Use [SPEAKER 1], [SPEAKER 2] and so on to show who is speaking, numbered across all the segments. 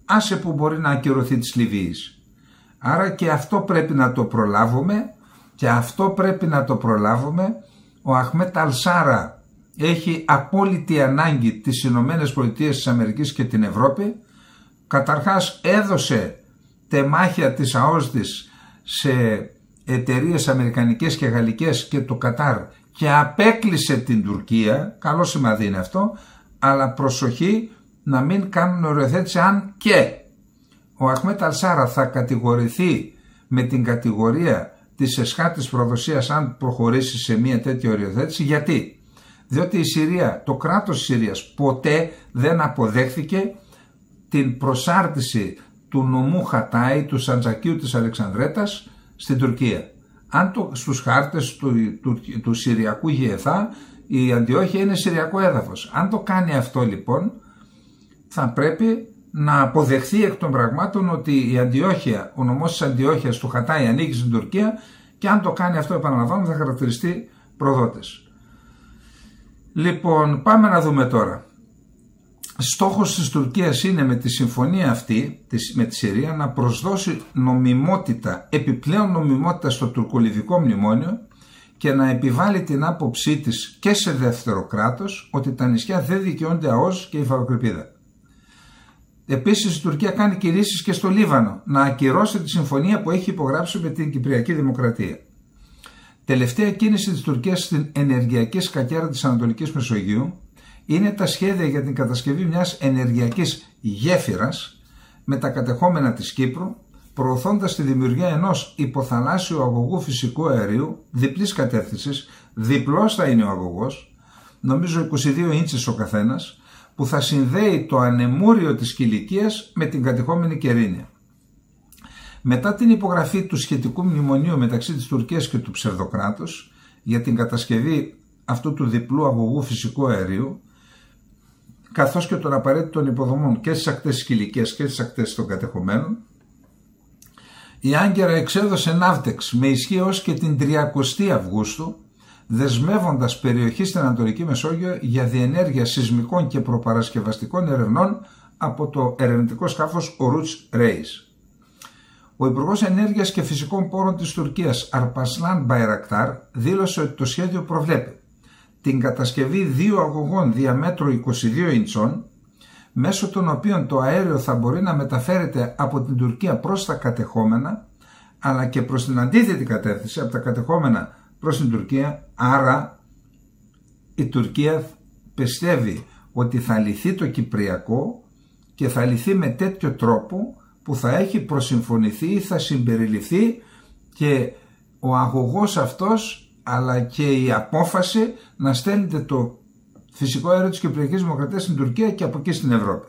[SPEAKER 1] άσε που μπορεί να ακυρωθεί της Λιβύης. Άρα και αυτό πρέπει να το προλάβουμε, και αυτό πρέπει να το προλάβουμε. Ο Αχμέτ Αλ-Σάρα έχει απόλυτη ανάγκη τις Ηνωμένες Πολιτείες της Αμερικής και την Ευρώπη. Καταρχάς έδωσε τεμάχια της ΑΟΣ της σε εταιρείες αμερικανικές και γαλλικές και το Κατάρ και απέκλεισε την Τουρκία. Καλό σημάδι είναι αυτό, αλλά προσοχή να μην κάνουν οριοθέτηση αν και ο Αχμέτ Αλ-Σάρα θα κατηγορηθεί με την κατηγορία της εσχάτης προδοσίας αν προχωρήσει σε μια τέτοια οριοθέτηση. Γιατί? Διότι η Συρία, το κράτος της Συρίας ποτέ δεν αποδέχθηκε την προσάρτηση του νομού Χατάη, του Σαντζακίου της Αλεξανδρέτας στην Τουρκία. Αν στους χάρτες του Συριακού ΓΕΘΑ η Αντιόχεια είναι Συριακό έδαφος. Αν το κάνει αυτό λοιπόν, θα πρέπει να αποδεχθεί εκ των πραγμάτων ότι η Αντιόχεια, ο νομός της Αντιόχειας του Χατάη ανήκει στην Τουρκία, και αν το κάνει αυτό, επαναλαμβάνω, θα χαρακτηριστεί προδότης. Λοιπόν, πάμε να δούμε τώρα. Στόχος της Τουρκίας είναι με τη συμφωνία αυτή με τη Συρία να προσδώσει νομιμότητα, επιπλέον νομιμότητα στο τουρκολιβικό μνημόνιο και να επιβάλλει την άποψή της και σε δεύτερο κράτος ότι τα νησιά δεν δικαιούνται ΑΟΣ και υφαλοκρηπίδα. Επίσης η Τουρκία κάνει κινήσεις και στο Λίβανο να ακυρώσει τη συμφωνία που έχει υπογράψει με την Κυπριακή Δημοκρατία. Τελευταία κίνηση της Τουρκίας στην ενεργειακή σκακέρα της Ανατολικής Μεσογείου είναι τα σχέδια για την κατασκευή μιας ενεργειακής γέφυρας με τα κατεχόμενα της Κύπρου, προωθώντας τη δημιουργία ενός υποθαλάσσιου αγωγού φυσικού αερίου διπλής κατεύθυνσης, διπλός θα είναι ο αγωγός, νομίζω 22 ίντσες ο καθένας, που θα συνδέει το ανεμούριο της Κιλικίας με την κατεχόμενη Κερίνια. Μετά την υπογραφή του σχετικού μνημονίου μεταξύ της Τουρκίας και του ψευδοκράτους για την κατασκευή αυτού του διπλού αγωγού φυσικού αερίου, καθώς και των απαραίτητων υποδομών και στις ακτές της Κιλικίας και στις ακτές των κατεχομένων, η Άγκυρα εξέδωσε ναύτεξ με ισχύ ως και την 30η Αυγούστου, δεσμεύοντας περιοχή στην Ανατολική Μεσόγειο για διενέργεια σεισμικών και προπαρασκευαστικών ερευνών από το ερευνητικό σκάφος Ορούτς Ρέις. Ο Υπουργός Ενέργειας και Φυσικών Πόρων της Τουρκίας, Αρπασλάν Μπαϊρακτάρ, δήλωσε ότι το σχέδιο προβλέπει την κατασκευή δύο αγωγών διαμέτρου 22 ιντσών, μέσω των οποίων το αέριο θα μπορεί να μεταφέρεται από την Τουρκία προς τα κατεχόμενα, αλλά και προς την αντίθετη κατεύθυνση, από τα κατεχόμενα προς την Τουρκία. Άρα η Τουρκία πιστεύει ότι θα λυθεί το Κυπριακό και θα λυθεί με τέτοιο τρόπο που θα έχει προσυμφωνηθεί, θα συμπεριληφθεί και ο αγωγός αυτός, αλλά και η απόφαση να στέλνεται το φυσικό αέριο της Κυπριακής Δημοκρατίας στην Τουρκία και από εκεί στην Ευρώπη.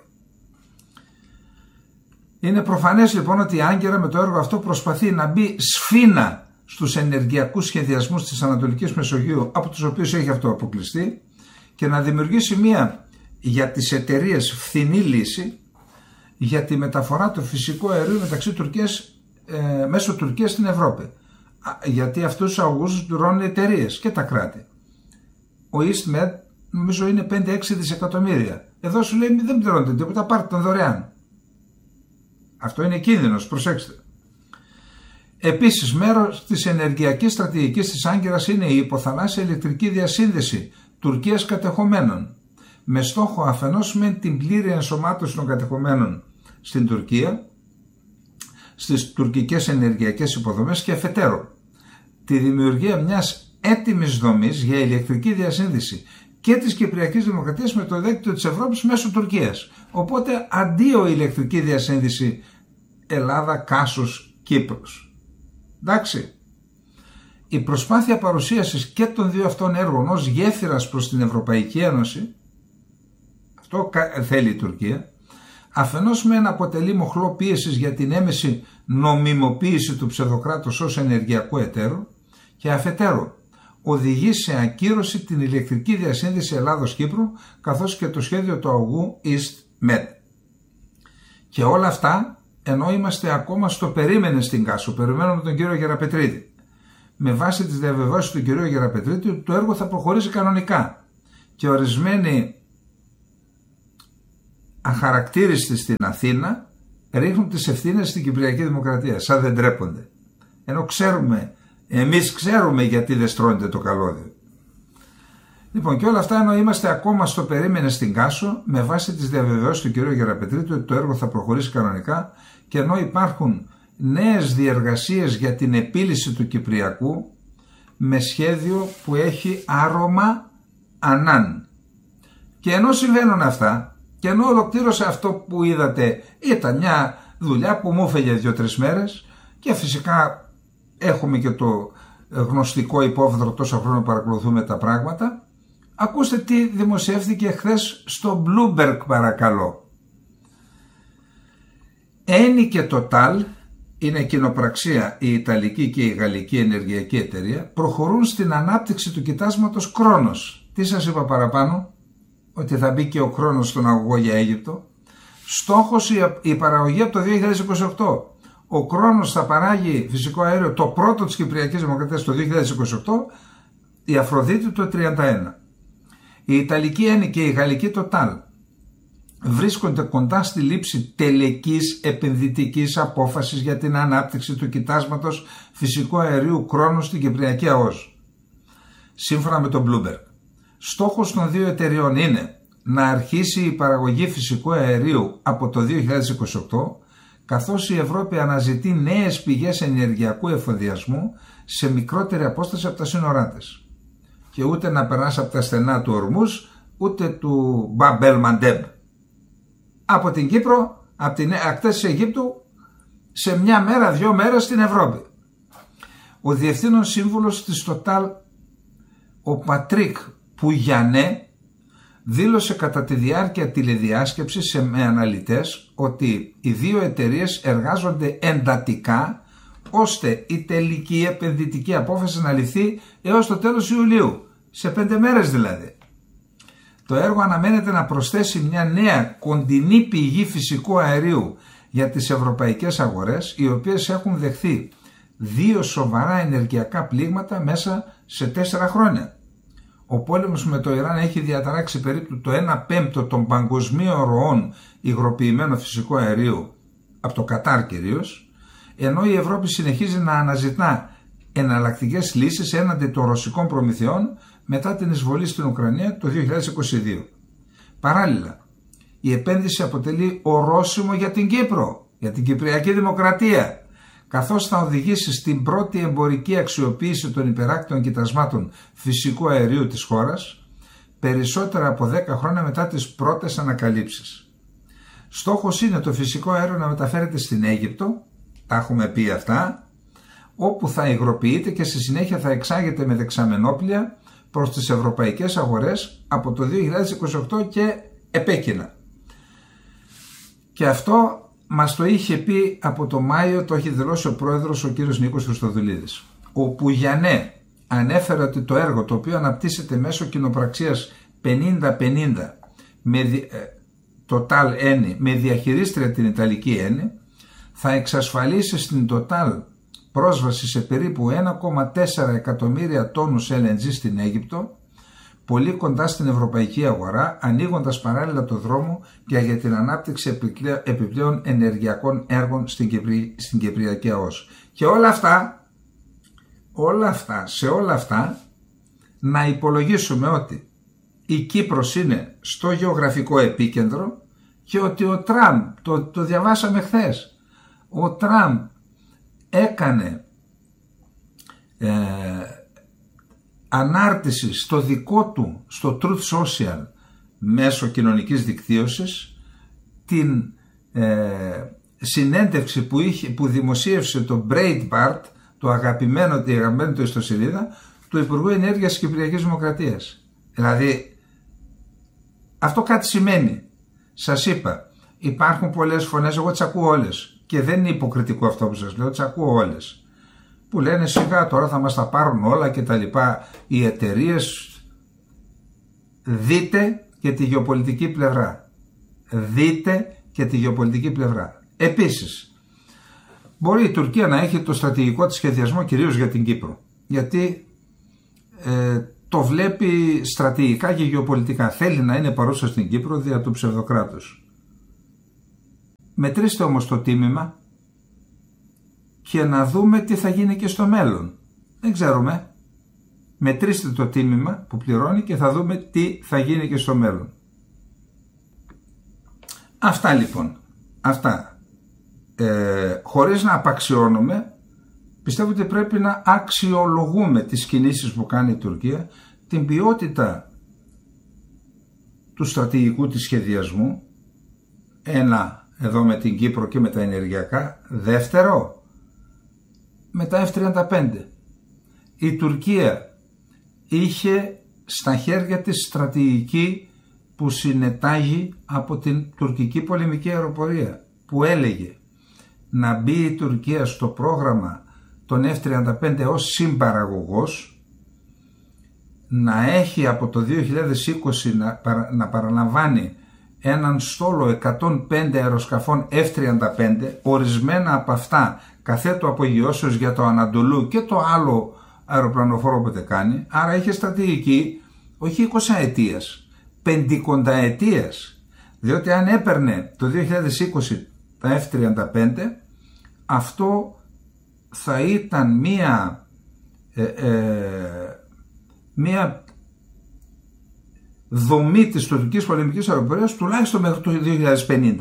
[SPEAKER 1] Είναι προφανές λοιπόν ότι η Άγκυρα με το έργο αυτό προσπαθεί να μπει σφήνα στους ενεργειακούς σχεδιασμούς της Ανατολικής Μεσογείου, από τους οποίους έχει αυτό αποκλειστεί, και να δημιουργήσει μια για τις εταιρείες φθηνή λύση για τη μεταφορά του φυσικού αερίου μεταξύ Τουρκίας, μέσω Τουρκίας στην Ευρώπη. Γιατί αυτούς τους αγωγούς τους πληρώνουν οι εταιρείες και τα κράτη. Ο EastMed νομίζω είναι 5-6 δισεκατομμύρια. Εδώ σου λέει δεν πληρώνετε τίποτα, πάρτε τον δωρεάν. Αυτό είναι κίνδυνος, προσέξτε. Επίσης, μέρος της ενεργειακής στρατηγικής της Άγκυρας είναι η υποθαλάσσια ηλεκτρική διασύνδεση Τουρκίας κατεχομένων, με στόχο αφενός με την πλήρη ενσωμάτωση των κατεχομένων στην Τουρκία, στις τουρκικές ενεργειακές υποδομές, και αφετέρου τη δημιουργία μιας έτοιμης δομής για ηλεκτρική διασύνδεση και της Κυπριακής Δημοκρατίας με το δίκτυο της Ευρώπης μέσω Τουρκίας. Οπότε αντίο ηλεκτρική διασύνδεση Ελλάδα-Κάσος-Κύπρος. Εντάξει. Η προσπάθεια παρουσίασης και των δύο αυτών έργων ως γέφυρας προς την Ευρωπαϊκή Ένωση, αυτό θέλει η Τουρκία, αφενός μεν αποτελεί μοχλό πίεσης για την έμεση νομιμοποίηση του ψευδοκράτους ως ενεργειακού εταίρου, και αφετέρου οδηγεί σε ακύρωση την ηλεκτρική διασύνδεση Ελλάδος-Κύπρου, καθώς και το σχέδιο του αγωγού EastMed. Και όλα αυτά ενώ είμαστε ακόμα στο περίμενε στην Κάσο, περιμένουμε τον κύριο Γεραπετρίτη. Με βάση τις διαβεβαιώσεις του κυρίου Γεραπετρίτη, το έργο θα προχωρήσει κανονικά και ορισμένοι αχαρακτήριστοι στην Αθήνα ρίχνουν τις ευθύνες στην Κυπριακή Δημοκρατία, σαν δεν τρέπονται. Ενώ εμείς ξέρουμε γιατί δεν στρώνεται το καλώδιο. Λοιπόν, και όλα αυτά ενώ είμαστε ακόμα στο περίμενε στην Κάσο, με βάση τις διαβεβαιώσεις του κ. Γεραπετρίτου ότι το έργο θα προχωρήσει κανονικά, και ενώ υπάρχουν νέες διεργασίες για την επίλυση του Κυπριακού με σχέδιο που έχει άρωμα Ανάν. Και ενώ συμβαίνουν αυτά, και ενώ ολοκλήρωσε αυτό που είδατε, ήταν μια δουλειά που μου έφεγε 2-3 μέρες, και φυσικά έχουμε και το γνωστικό υπόβαθρο, τόσο χρόνο παρακολουθούμε τα πράγματα. Ακούστε τι δημοσιεύθηκε χθες στο Bloomberg, παρακαλώ. Eni και Total, είναι κοινοπραξία η Ιταλική και η Γαλλική ενεργειακή εταιρεία, προχωρούν στην ανάπτυξη του κοιτάσματος Κρόνος. Τι σας είπα παραπάνω? Ότι θα μπει και ο Κρόνος στον αγωγό για Αίγυπτο. Στόχος η παραγωγή από το 2028. Ο Κρόνος θα παράγει φυσικό αέριο, το πρώτο της Κυπριακής Δημοκρατίας, το 2028, η Αφροδίτη το 31. Η Ιταλική Eni και η Γαλλική Total βρίσκονται κοντά στη λήψη τελικής επενδυτικής απόφασης για την ανάπτυξη του κοιτάσματος φυσικού αερίου Κρόνος στην Κυπριακή ΑΟΣ. Σύμφωνα με τον Bloomberg, στόχος των δύο εταιριών είναι να αρχίσει η παραγωγή φυσικού αερίου από το 2028, καθώς η Ευρώπη αναζητεί νέες πηγές ενεργειακού εφοδιασμού σε μικρότερη απόσταση από τα σύνορά της. Και ούτε να περνάς από τα στενά του Ορμούς, ούτε του Μπαμπ ελ Μαντέμ. Από την Κύπρο, από την ακτές της Αιγύπτου, σε μια μέρα, 2 μέρες στην Ευρώπη. Ο διευθύνων σύμβουλος της Total, ο Πατρίκ Πουγιανέ, δήλωσε κατά τη διάρκεια τηλεδιάσκεψης με αναλυτές ότι οι δύο εταιρείες εργάζονται εντατικά ώστε η τελική επενδυτική απόφαση να ληφθεί έως το τέλος Ιουλίου, σε 5 μέρες δηλαδή. Το έργο αναμένεται να προσθέσει μια νέα κοντινή πηγή φυσικού αερίου για τις ευρωπαϊκές αγορές, οι οποίες έχουν δεχθεί 2 σοβαρά ενεργειακά πλήγματα μέσα σε 4 χρόνια. Ο πόλεμος με το Ιράν έχει διαταράξει περίπου το 1/5 των παγκοσμίων ροών υγροποιημένου φυσικού αερίου, από το Κατάρ κυρίως, ενώ η Ευρώπη συνεχίζει να αναζητά εναλλακτικές λύσεις έναντι των ρωσικών προμηθειών μετά την εισβολή στην Ουκρανία το 2022. Παράλληλα, η επένδυση αποτελεί ορόσημο για την Κύπρο, για την Κυπριακή Δημοκρατία, καθώς θα οδηγήσει στην πρώτη εμπορική αξιοποίηση των υπεράκτιων κοιτασμάτων φυσικού αερίου της χώρας, περισσότερα από 10 χρόνια μετά τις πρώτες ανακαλύψεις. Στόχος είναι το φυσικό αέριο να μεταφέρεται στην Αίγυπτο, τα έχουμε πει αυτά, όπου θα υγροποιείται και στη συνέχεια θα εξάγεται με δεξαμενόπλια προς τις ευρωπαϊκές αγορές από το 2028 και επέκεινα. Και αυτό μας το είχε πει από το Μάιο, το έχει δηλώσει ο πρόεδρος, ο κύριος Νίκος Χριστοδουλίδης. Ο Πουγιανέ ανέφερε ότι το έργο, το οποίο αναπτύσσεται μέσω κοινοπραξίας 50-50 με Total Eni, με διαχειρίστρια την Ιταλική Eni, θα εξασφαλίσει στην Total πρόσβαση σε περίπου 1,4 εκατομμύρια τόνους LNG στην Αίγυπτο, πολύ κοντά στην ευρωπαϊκή αγορά, ανοίγοντας παράλληλα το δρόμο και για την ανάπτυξη επιπλέον ενεργειακών έργων στην Κυπριακή ΑΟΣ. Και σε όλα αυτά να υπολογίσουμε ότι η Κύπρος είναι στο γεωγραφικό επίκεντρο και ότι ο Τραμπ, το διαβάσαμε χθες, ο Τραμπ έκανε ανάρτηση στο δικό του, στο Truth Social, μέσω κοινωνικής δικτύωσης, την συνέντευξη που δημοσίευσε το Breitbart, το αγαπημένο του ιστοσελίδα του Υπουργού Ενέργειας της Κυπριακής Δημοκρατίας. Δηλαδή, αυτό κάτι σημαίνει. Σας είπα, υπάρχουν πολλές φωνές, εγώ τις ακούω όλες. Και δεν είναι υποκριτικό αυτό που σας λέω, τις ακούω όλες. Που λένε σιγά τώρα θα μας τα πάρουν όλα και τα λοιπά οι εταιρείες. Δείτε και τη γεωπολιτική πλευρά. Επίσης, μπορεί η Τουρκία να έχει το στρατηγικό της σχεδιασμό κυρίως για την Κύπρο. Γιατί το βλέπει στρατηγικά και γεωπολιτικά. Θέλει να είναι παρούσα στην Κύπρο δια του ψευδοκράτους. Μετρήστε όμως το τίμημα και να δούμε τι θα γίνει και στο μέλλον. Δεν ξέρουμε. Μετρήστε το τίμημα που πληρώνει και θα δούμε τι θα γίνει και στο μέλλον. Αυτά λοιπόν. Αυτά. Χωρίς να απαξιώνουμε, πιστεύω ότι πρέπει να αξιολογούμε τις κινήσεις που κάνει η Τουρκία, την ποιότητα του στρατηγικού της σχεδιασμού, ένα εδώ με την Κύπρο και με τα ενεργειακά, δεύτερο με τα F-35. Η Τουρκία είχε στα χέρια της στρατηγική που συνετάγει από την τουρκική πολεμική αεροπορία, που έλεγε να μπει η Τουρκία στο πρόγραμμα των F-35 ως συμπαραγωγός, να έχει από το 2020 να παραλαμβάνει έναν στόλο 105 αεροσκαφών F-35, ορισμένα από αυτά καθέτου απογειώσεως για το Ανατολού και το άλλο αεροπλανοφόρο που δεν κάνει. Άρα είχε στρατηγική όχι 20 ετίας, 50 ετίας, διότι αν έπαιρνε το 2020 τα F-35, αυτό θα ήταν μία δομή της τουρκικής πολεμικής αεροπορίας τουλάχιστον μέχρι το 2050.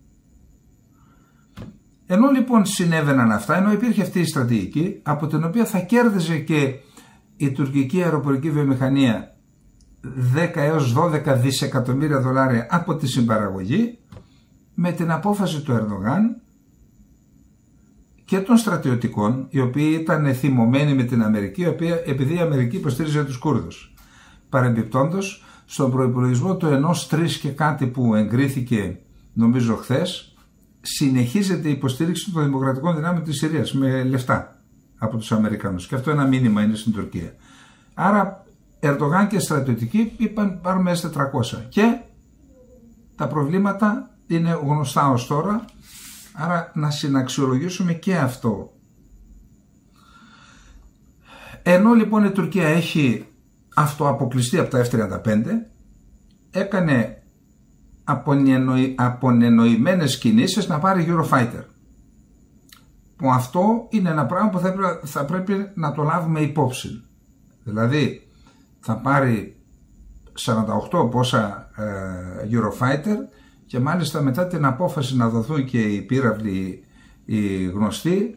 [SPEAKER 1] Ενώ λοιπόν συνέβαιναν αυτά, ενώ υπήρχε αυτή η στρατηγική από την οποία θα κέρδιζε και η τουρκική αεροπορική βιομηχανία 10 έως 12 δισεκατομμύρια δολάρια από τη συμπαραγωγή, με την απόφαση του Ερντογάν και των στρατιωτικών, οι οποίοι ήταν θυμωμένοι με την Αμερική, επειδή η Αμερική υποστήριζε τους Κούρδους. Παρεμπιπτόντως, στον προϋπολογισμό του 1,3 και κάτι που εγκρίθηκε νομίζω χθες, συνεχίζεται η υποστήριξη των δημοκρατικών δυνάμεων της Συρίας με λεφτά από τους Αμερικανούς. Και αυτό ένα μήνυμα είναι στην Τουρκία. Άρα Ερντογάν και στρατιωτικοί είπαν πάρουμε S-400 και τα προβλήματα είναι γνωστά ως τώρα, άρα να συναξιολογήσουμε και αυτό. Ενώ λοιπόν η Τουρκία έχει αυτοαποκλειστεί από τα F-35, έκανε απονενοημένες κινήσεις να πάρει Eurofighter, που αυτό είναι ένα πράγμα που θα πρέπει να το λάβουμε υπόψη. Δηλαδή θα πάρει 48 πόσα Eurofighter και μάλιστα μετά την απόφαση να δοθούν και οι πύραυλοι οι γνωστοί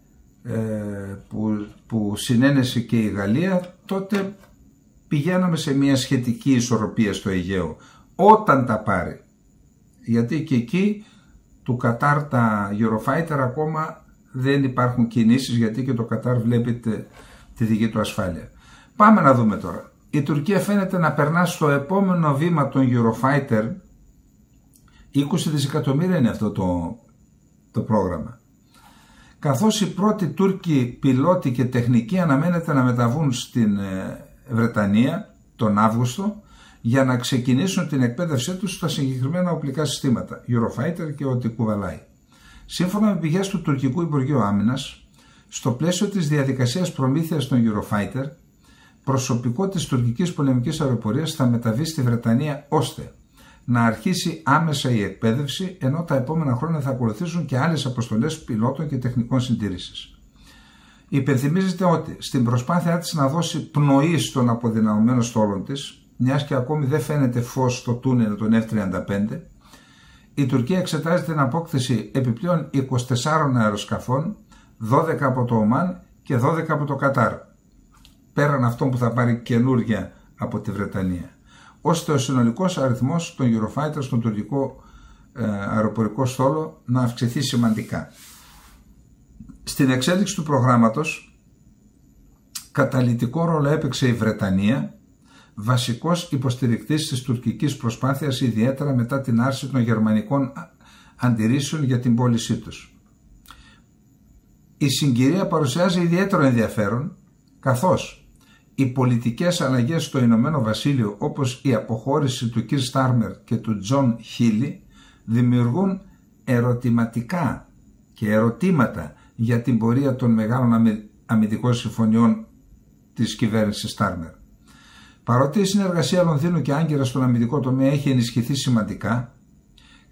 [SPEAKER 1] που συνένεσε και η Γαλλία, τότε πηγαίναμε σε μια σχετική ισορροπία στο Αιγαίο όταν τα πάρει, γιατί και εκεί του Κατάρ τα Eurofighter ακόμα δεν υπάρχουν κινήσεις, γιατί και το Κατάρ βλέπετε τη δική του ασφάλεια. Πάμε να δούμε τώρα. Η Τουρκία φαίνεται να περνά στο επόμενο βήμα των Eurofighter. 20 δισεκατομμύρια είναι αυτό το πρόγραμμα. Καθώς οι πρώτοι Τούρκοι πιλότοι και τεχνικοί αναμένεται να μεταβούν στην Βρετανία τον Αύγουστο για να ξεκινήσουν την εκπαίδευσή τους στα συγκεκριμένα οπλικά συστήματα, Eurofighter και ό,τι κουβαλάει. Σύμφωνα με πηγές του Τουρκικού Υπουργείου Άμυνας, στο πλαίσιο της διαδικασίας προμήθειας των Eurofighter, προσωπικό της τουρκικής πολεμικής αεροπορίας θα μεταβεί στη Βρετανία ώστε να αρχίσει άμεσα η εκπαίδευση, ενώ τα επόμενα χρόνια θα ακολουθήσουν και άλλες αποστολές πιλότων και τεχνικών συντήρησης. Υπενθυμίζεται ότι στην προσπάθειά της να δώσει πνοή στον αποδυναμωμένο στόλο της, μιας και ακόμη δεν φαίνεται φως στο τούνελ των F-35, η Τουρκία εξετάζει την απόκτηση επιπλέον 24 αεροσκαφών, 12 από το Ομάν και 12 από το Κατάρ, πέραν αυτών που θα πάρει καινούργια από τη Βρετανία, ώστε ο συνολικός αριθμός των Eurofighter στον τουρκικό αεροπορικό στόλο να αυξηθεί σημαντικά. Στην εξέλιξη του προγράμματος καταλυτικό ρόλο έπαιξε η Βρετανία, βασικός υποστηρικτής της τουρκικής προσπάθειας, ιδιαίτερα μετά την άρση των γερμανικών αντιρρήσεων για την πώλησή τους. Η συγκυρία παρουσιάζει ιδιαίτερο ενδιαφέρον, καθώς οι πολιτικές αλλαγές στο Ηνωμένο Βασίλειο, όπως η αποχώρηση του Κιρ Στάρμερ και του Τζον Χίλι, δημιουργούν ερωτηματικά και ερωτήματα για την πορεία των μεγάλων αμυντικών συμφωνιών της κυβέρνησης Στάρμερ. Παρότι η συνεργασία Λονδίνου και Άγκυρα στον αμυντικό τομέα έχει ενισχυθεί σημαντικά,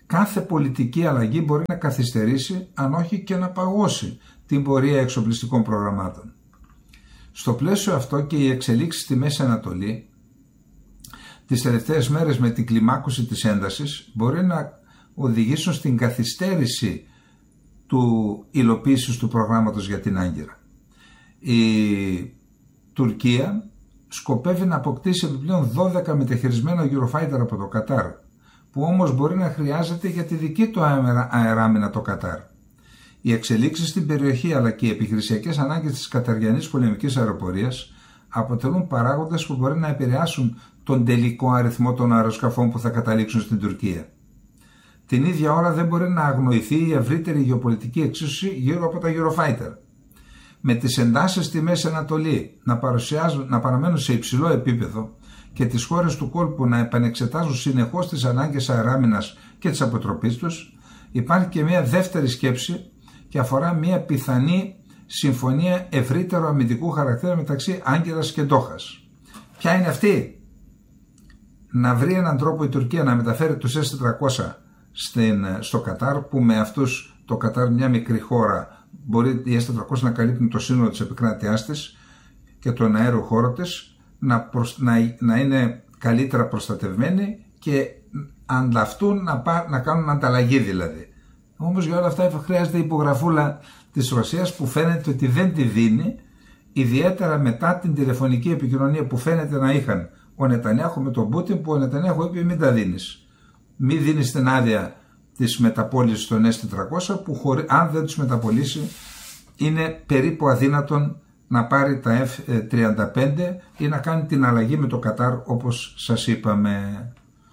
[SPEAKER 1] κάθε πολιτική αλλαγή μπορεί να καθυστερήσει, αν όχι και να παγώσει την πορεία εξοπλιστικών προγραμμάτων. Στο πλαίσιο αυτό και οι εξελίξεις στη Μέση Ανατολή τις τελευταίες μέρες με την κλιμάκωση της έντασης μπορεί να οδηγήσουν στην καθυστέρηση του υλοποίησης του προγράμματος για την Άγκυρα. Η Τουρκία σκοπεύει να αποκτήσει επιπλέον 12 μεταχειρισμένα Eurofighter από το Κατάρ, που όμως μπορεί να χρειάζεται για τη δική του αεράμινα το Κατάρ. Οι εξελίξεις στην περιοχή αλλά και οι επιχειρησιακές ανάγκες της καταριανής πολεμικής αεροπορίας αποτελούν παράγοντες που μπορεί να επηρεάσουν τον τελικό αριθμό των αεροσκαφών που θα καταλήξουν στην Τουρκία. Την ίδια ώρα δεν μπορεί να αγνοηθεί η ευρύτερη γεωπολιτική εξίσωση γύρω από τα Eurofighter. Με τις εντάσεις στη Μέση Ανατολή να παραμένουν σε υψηλό επίπεδο και τις χώρες του κόλπου να επανεξετάζουν συνεχώς τις ανάγκες αεράμινας και της αποτροπής τους, υπάρχει και μια δεύτερη σκέψη και αφορά μια πιθανή συμφωνία ευρύτερου αμυντικού χαρακτήρα μεταξύ Άγκυρας και Ντόχας. Ποια είναι αυτή? Να βρει έναν τρόπο η Τουρκία να μεταφέρει τους S-400 στο Κατάρ, που με αυτούς το Κατάρ, μια μικρή χώρα, μπορεί οι S-400 να καλύπτουν το σύνολο της επικράτειάς της και τον αέριο χώρο της, να είναι καλύτερα προστατευμένοι και ανταυτούν να κάνουν ανταλλαγή δηλαδή. Όμως για όλα αυτά χρειάζεται η υπογραφούλα της Ρωσίας, που φαίνεται ότι δεν τη δίνει, ιδιαίτερα μετά την τηλεφωνική επικοινωνία που φαίνεται να είχαν ο Νετανιάχου με τον Πούτιν, που ο Νετανιάχου είπε μην τα δίνεις. Μην δίνεις την άδεια της μεταπώλησης των S-400, που αν δεν τους μεταπωλήσει είναι περίπου αδύνατον να πάρει τα F-35 ή να κάνει την αλλαγή με το Κατάρ, όπως σας είπαμε.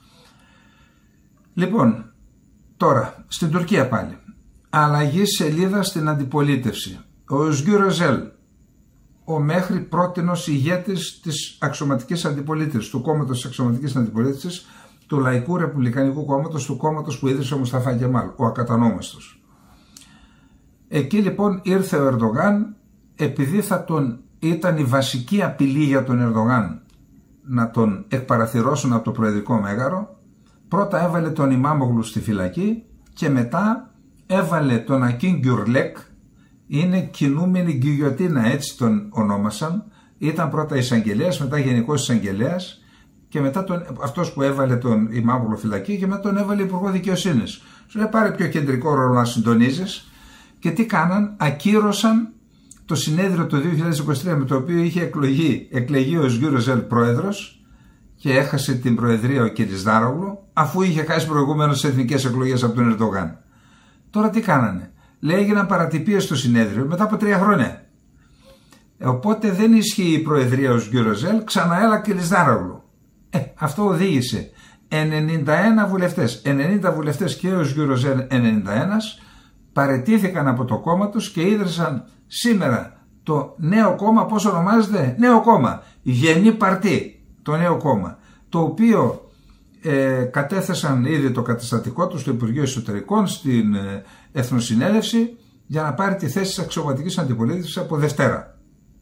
[SPEAKER 1] Λοιπόν, τώρα στην Τουρκία πάλι. Αλλαγή σελίδα στην αντιπολίτευση. Ο Özgür Özel, ο μέχρι πρότινος ηγέτης της αξιωματικής αντιπολίτευσης, του κόμματος της αξιωματικής αντιπολίτευσης, του Λαϊκού Ρεπουμπλικανικού Κόμματος, του κόμματος που ίδρυσε ο Μουσταφά Κεμάλ, ο ακατανόμαστος. Εκεί λοιπόν ήρθε ο Ερντογάν, επειδή ήταν η βασική απειλή για τον Ερντογάν να τον εκπαραθυρώσουν από το προεδρικό μέγαρο. Πρώτα έβαλε τον Ιμάμογλου στη φυλακή και μετά έβαλε τον Ακίν Γκιουρλέκ, είναι κινούμενη γκυγιοτίνα, έτσι τον ονόμασαν. Ήταν πρώτα εισαγγελέας, μετά γενικός εισαγγελέας και μετά αυτός που έβαλε τον Ιμάμογλου φυλακή και μετά τον έβαλε υπουργό δικαιοσύνης. Σου λέει πάρε πιο κεντρικό ρόλο να συντονίζεις. Και τι κάναν? Ακύρωσαν το συνέδριο του 2023 με το οποίο είχε εκλεγεί ο Özgür Özel πρόεδρος και έχασε την προεδρία ο Κιλισδάρογλου, αφού είχε χάσει προηγούμενος τις εθνικές εκλογές από τον Ερντογάν. Τώρα τι κάνανε? Λέει έγιναν παρατυπίες στο συνέδριο μετά από 3 χρόνια. Οπότε δεν ισχύει η προεδρία ο Özgür Özel, ξαναέλα Κιλισδάρογλου. Αυτό οδήγησε 91 βουλευτές, 90 βουλευτές και ο Özgür Özel 91, παραιτήθηκαν από το κόμμα τους και ίδρυσαν σήμερα το νέο κόμμα. Πώς ονομάζεται? Νέο κόμμα, Γενή Παρτί, το νέο κόμμα, το οποίο κατέθεσαν ήδη το καταστατικό του στο Υπουργείο Εσωτερικών, στην Εθνοσυνέλευση, για να πάρει τη θέση της αξιωματικής αντιπολίτευσης από Δευτέρα.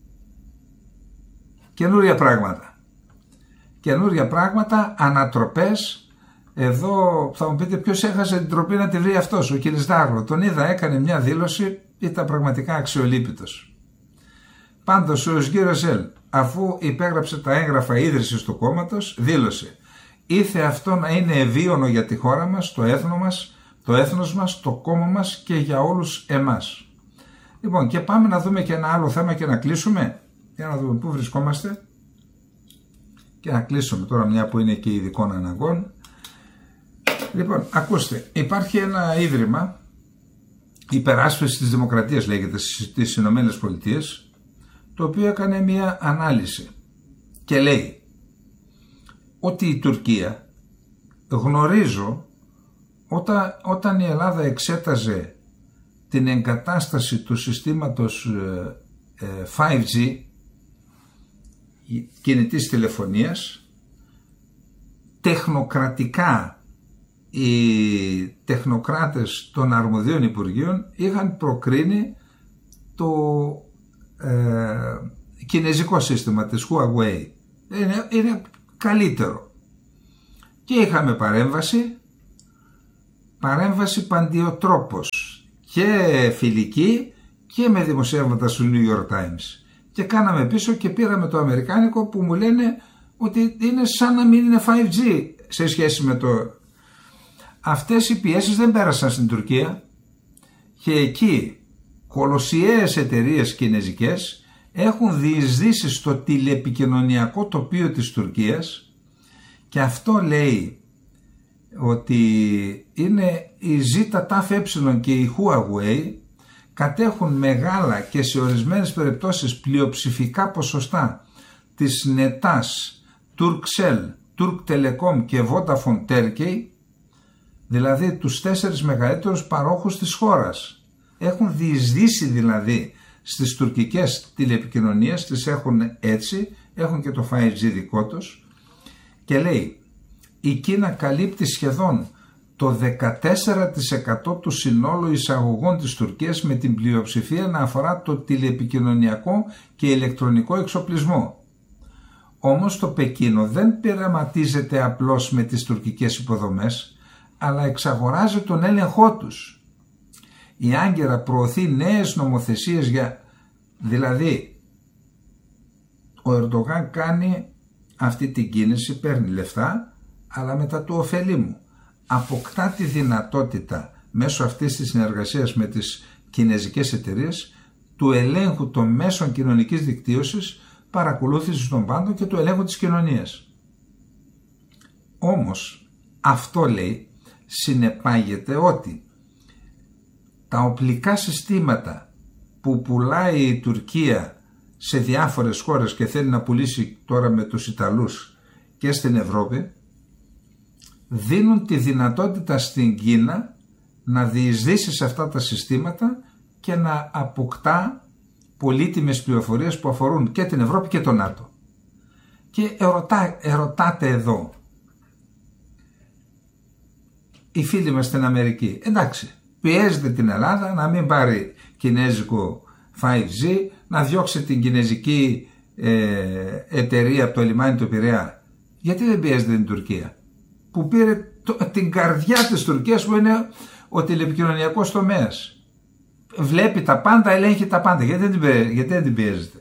[SPEAKER 1] Καινούρια πράγματα, ανατροπές. Εδώ θα μου πείτε ποιος έχασε την τροπή να τη βρει αυτός, ο Κιλισδάρογλου. Τον είδα, έκανε μια δήλωση, ήταν πραγματικά αξιολύπητος. Πάντως ο Özgür Özel, αφού υπέγραψε τα έγγραφα ίδρυσης του κόμματος, δήλωσε ήθε αυτό να είναι ευίωνο για τη χώρα μας, το έθνος μας, το κόμμα μας και για όλους εμάς. Λοιπόν, και πάμε να δούμε και ένα άλλο θέμα και να κλείσουμε. Για να δούμε πού βρισκόμαστε και να κλείσουμε τώρα, μια που είναι και ειδικών αναγκών. Λοιπόν, ακούστε, υπάρχει ένα ίδρυμα υπεράσπισης της δημοκρατίας, λέγεται, στις Ηνωμένες Πολιτείες, το οποίο έκανε μια ανάλυση και λέει ότι η Τουρκία, γνωρίζω, όταν η Ελλάδα εξέταζε την εγκατάσταση του συστήματος 5G κινητής τηλεφωνίας, τεχνοκρατικά οι τεχνοκράτες των αρμοδίων υπουργείων είχαν προκρίνει το κινέζικο σύστημα της Huawei. Είναι καλύτερο. Και είχαμε παρέμβαση παντιοτρόπως, και φιλική και με δημοσιεύματα στο New York Times. Και κάναμε πίσω και πήραμε το αμερικάνικο που μου λένε ότι είναι σαν να μην είναι 5G σε σχέση με το... Αυτές οι πιέσεις δεν πέρασαν στην Τουρκία και εκεί κολοσιαίες εταιρείες κινεζικές έχουν διεισδύσει στο τηλεπικοινωνιακό τοπίο της Τουρκίας, και αυτό λέει ότι είναι η ZTE και η Huawei κατέχουν μεγάλα και σε ορισμένες περιπτώσεις πλειοψηφικά ποσοστά της Νετάς, Turkcell, Turk Telecom και Vodafone Turkey, δηλαδή τους 4 μεγαλύτερους παρόχους της χώρας. Έχουν διεισδύσει δηλαδή στις τουρκικές τηλεπικοινωνίες, τις έχουν έτσι, έχουν και το 5G δικό τους, και λέει η Κίνα καλύπτει σχεδόν το 14% του συνόλου εισαγωγών της Τουρκίας, με την πλειοψηφία να αφορά το τηλεπικοινωνιακό και ηλεκτρονικό εξοπλισμό. Όμως το Πεκίνο δεν πειραματίζεται απλώς με τις τουρκικές υποδομές, αλλά εξαγοράζει τον έλεγχό τους. Η Άγκυρα προωθεί νέες νομοθεσίες δηλαδή ο Ερντογάν κάνει αυτή την κίνηση, παίρνει λεφτά, αλλά μετά του ωφελεί μου. Αποκτά τη δυνατότητα μέσω αυτής της συνεργασίας με τις κινεζικές εταιρείες του ελέγχου των μέσων κοινωνικής δικτύωσης, παρακολούθησης των πάντων και του ελέγχου της κοινωνίας. Όμως αυτό, λέει, συνεπάγεται ότι τα οπλικά συστήματα που πουλάει η Τουρκία σε διάφορες χώρες και θέλει να πουλήσει τώρα με τους Ιταλούς και στην Ευρώπη, δίνουν τη δυνατότητα στην Κίνα να διεισδύσει σε αυτά τα συστήματα και να αποκτά πολύτιμες πληροφορίες που αφορούν και την Ευρώπη και τον ΝΑΤΟ. Και ερωτάτε εδώ οι φίλοι μας στην Αμερική, εντάξει, πιέζεται την Ελλάδα να μην πάρει κινέζικο 5G, να διώξει την κινέζικη εταιρεία από το λιμάνι του Πειραιά. Γιατί δεν πιέζεται την Τουρκία, που πήρε την καρδιά της Τουρκίας, που είναι ο τηλεπικοινωνιακός τομέας? Βλέπει τα πάντα, ελέγχει τα πάντα. Γιατί δεν την πιέζεται?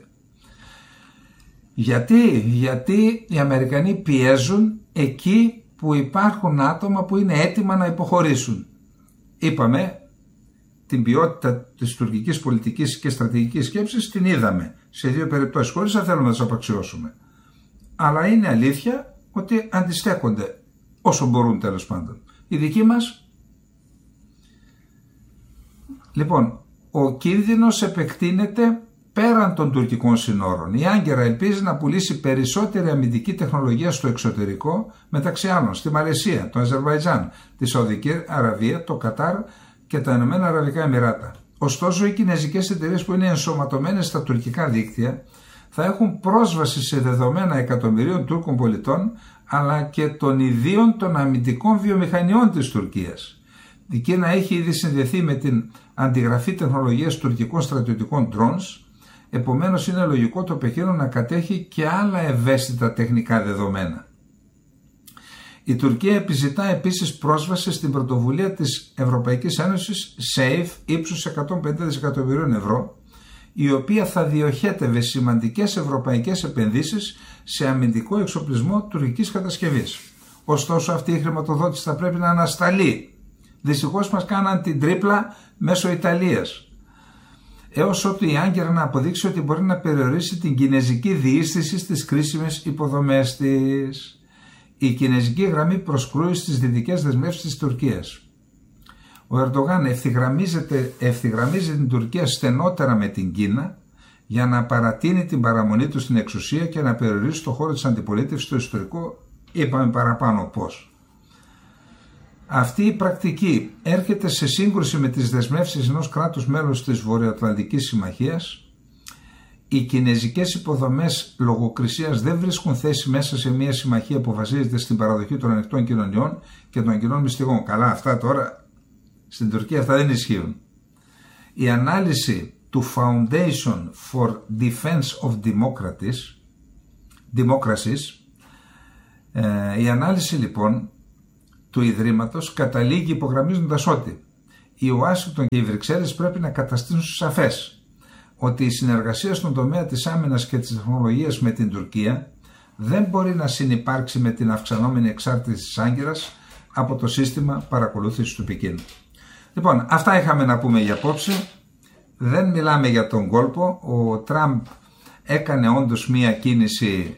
[SPEAKER 1] Γιατί οι Αμερικανοί πιέζουν εκεί που υπάρχουν άτομα που είναι έτοιμα να υποχωρήσουν. Είπαμε, την ποιότητα της τουρκικής πολιτικής και στρατηγικής σκέψης την είδαμε σε 2 περιπτώσεις, χωρίς να θέλουμε να τις απαξιώσουμε. Αλλά είναι αλήθεια ότι αντιστέκονται όσο μπορούν, τέλος πάντων. Οι δικοί μας. Λοιπόν, ο κίνδυνος επεκτείνεται πέραν των τουρκικών συνόρων. Η Άγκυρα ελπίζει να πουλήσει περισσότερη αμυντική τεχνολογία στο εξωτερικό, μεταξύ άλλων στη Μαλαισία, το Αζερβαϊτζάν, τη Σαουδική Αραβία, το Κατάρ και τα Ηνωμένα Αραβικά Εμιράτα. Ωστόσο, οι κινέζικες εταιρείες που είναι ενσωματωμένες στα τουρκικά δίκτυα θα έχουν πρόσβαση σε δεδομένα εκατομμυρίων Τούρκων πολιτών, αλλά και των ιδίων των αμυντικών βιομηχανιών της Τουρκίας. Η Κίνα έχει ήδη συνδεθεί με την αντιγραφή τεχνολογίας τουρκικών στρατιωτικών drones, επομένως είναι λογικό το Πεκίνο να κατέχει και άλλα ευαίσθητα τεχνικά δεδομένα. Η Τουρκία επιζητά επίσης πρόσβαση στην πρωτοβουλία της Ευρωπαϊκής Ένωσης SAFE ύψους 150 δισεκατομμυρίων ευρώ, η οποία θα διοχέτευε σημαντικές ευρωπαϊκές επενδύσεις σε αμυντικό εξοπλισμό τουρκικής κατασκευής. Ωστόσο, αυτή η χρηματοδότηση θα πρέπει να ανασταλεί. Δυστυχώς μας κάναν την τρίπλα μέσω Ιταλίας, έως ότου η Άγκυρα να αποδείξει ότι μπορεί να περιορίσει την κινέζικη διείσδυση στις κρίσιμες υποδομές της. Η κινέζικη γραμμή προσκρούει στις δυτικές δεσμεύσεις της Τουρκίας. Ο Ερντογάν ευθυγραμμίζει την Τουρκία στενότερα με την Κίνα για να παρατείνει την παραμονή του στην εξουσία και να περιορίσει το χώρο της αντιπολίτευσης στο ιστορικό. Είπαμε παραπάνω πώς. Αυτή η πρακτική έρχεται σε σύγκρουση με τις δεσμεύσεις ενός κράτους μέλους της Βορειοατλαντικής Συμμαχίας. Οι κινέζικες υποδομές λογοκρισίας δεν βρίσκουν θέση μέσα σε μια συμμαχία που βασίζεται στην παραδοχή των ανοιχτών κοινωνιών και των κοινών μυστικών. Καλά, αυτά τώρα στην Τουρκία αυτά δεν ισχύουν. Η ανάλυση του Foundation for Defense of Democracies, η ανάλυση λοιπόν του Ιδρύματος καταλήγει υπογραμμίζοντας ότι η Ουάσιγκτον και οι Βρυξέλλες πρέπει να καταστήσουν σαφές ότι η συνεργασία στον τομέα της άμυνας και της τεχνολογίας με την Τουρκία δεν μπορεί να συνυπάρξει με την αυξανόμενη εξάρτηση της Άγκυρας από το σύστημα παρακολούθησης του Πεκίνου. Λοιπόν, αυτά είχαμε να πούμε για απόψε. Δεν μιλάμε για τον κόλπο. Ο Τραμπ έκανε όντως μία κίνηση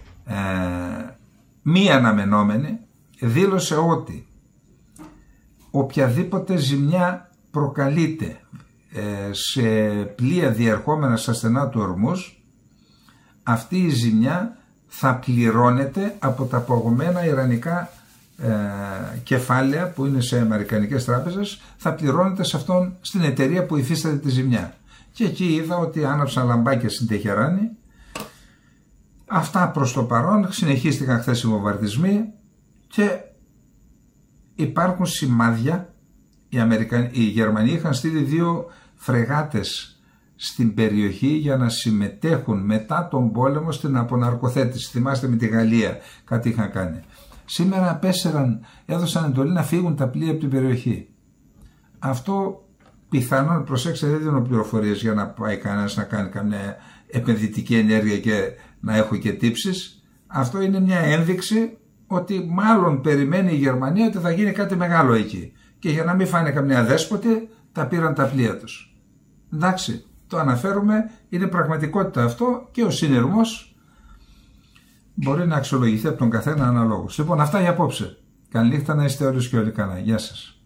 [SPEAKER 1] μη αναμενόμενη. Δήλωσε ότι οποιαδήποτε ζημιά προκαλείται σε πλοία διερχόμενα στα στενά του Ορμούζ, αυτή η ζημιά θα πληρώνεται από τα παγωμένα ιρανικά κεφάλαια που είναι σε αμερικανικές τράπεζες, θα πληρώνεται σε αυτόν, στην εταιρεία που υφίσταται τη ζημιά. Και εκεί είδα ότι άναψαν λαμπάκια στην Τεχεράνη. Αυτά προς το παρόν. Συνεχίστηκαν χθες οι βομβαρδισμοί και υπάρχουν σημάδια. Οι Γερμανοί είχαν στείλει 2 φρεγάτες στην περιοχή για να συμμετέχουν μετά τον πόλεμο στην αποναρκοθέτηση. Θυμάστε με τη Γαλλία κάτι είχαν κάνει. Σήμερα έδωσαν εντολή να φύγουν τα πλοία από την περιοχή. Αυτό πιθανόν, προσέξτε, δεν δίνω πληροφορίες για να πάει κανένας να κάνει καμιά επενδυτική ενέργεια και να έχω και τύψεις. Αυτό είναι μια ένδειξη ότι μάλλον περιμένει η Γερμανία ότι θα γίνει κάτι μεγάλο εκεί. Και για να μην φάνε καμιά δέσποτη, τα πήραν τα πλοία τους. Εντάξει, το αναφέρουμε, είναι πραγματικότητα αυτό και ο συνειρμός μπορεί να αξιολογηθεί από τον καθένα αναλόγως. Λοιπόν, αυτά για απόψε. Καλή νύχτα, να είστε όλους και όλοι καλά. Γεια σας.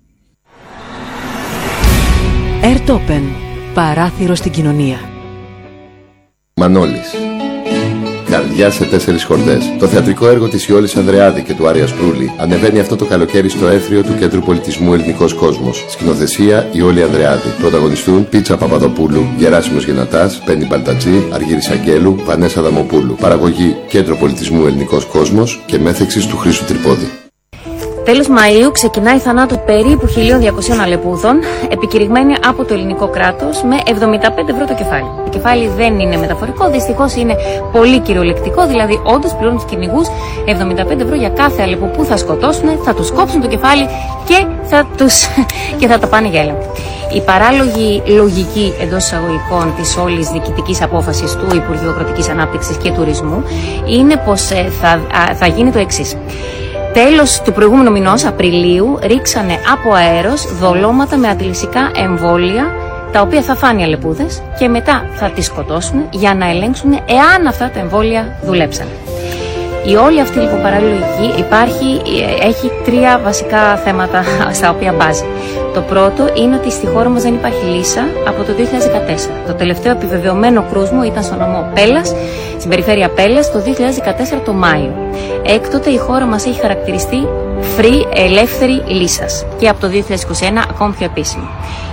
[SPEAKER 2] Airtopen. Παράθυρο στην κοινωνία.
[SPEAKER 3] Μανώλης. Καρδιά σε 4 χορδές. Το θεατρικό έργο της Ιόλης Ανδρεάδη και του Άρια Σπρούλη ανεβαίνει αυτό το καλοκαίρι στο Έθριο του Κέντρου Πολιτισμού Ελληνικός Κόσμος. Σκηνοθεσία Ιόλη Ανδρεάδη. Πρωταγωνιστούν Πίτσα Παπαδοπούλου, Γεράσιμος Γενατάς, Πέννη Μπαλτατζή, Αργύρης Αγγέλου, Βανέσα Δαμοπούλου. Παραγωγή Κέντρο Πολιτισμού Ελληνικός Κόσμος και μέθεξης του Χρήστου Τρυπόδη.
[SPEAKER 4] Τέλος Μαΐου ξεκινάει η θανάτου περίπου 1.200 Αλεπούδων, επικηρυγμένη από το ελληνικό κράτος με 75 ευρώ το κεφάλι. Το κεφάλι δεν είναι μεταφορικό, δυστυχώς είναι πολύ κυριολεκτικό, δηλαδή όντως πληρώνουν τους κυνηγούς 75 ευρώ για κάθε Αλεπού που θα σκοτώσουν, θα τους κόψουν το κεφάλι και θα τα πάνε για έλεγχο. Η παράλογη λογική εντός εισαγωγικών της όλης διοικητικής απόφασης του Υπουργείου Αγροτικής Ανάπτυξης και Τουρισμού είναι πως θα γίνει το εξής. Τέλος του προηγούμενου μηνός, Απριλίου, ρίξανε από αέρος δολώματα με αντιλυσικά εμβόλια, τα οποία θα φάνε οι αλεπούδες και μετά θα τις σκοτώσουν για να ελέγξουν εάν αυτά τα εμβόλια δουλέψαν. Η όλη αυτή λοιπόν παράλληλη λογική έχει 3 βασικά θέματα στα οποία μπάζει. Το πρώτο είναι ότι στη χώρα μας δεν υπάρχει λύσα από το 2014. Το τελευταίο επιβεβαιωμένο κρούσμα ήταν στο νομό Πέλλας, στην περιφέρεια Πέλλας, το 2014 το Μάιο. Έκτοτε η χώρα μας έχει χαρακτηριστεί free, ελεύθερη λύσας και από το 2021 ακόμη πιο επίσημο.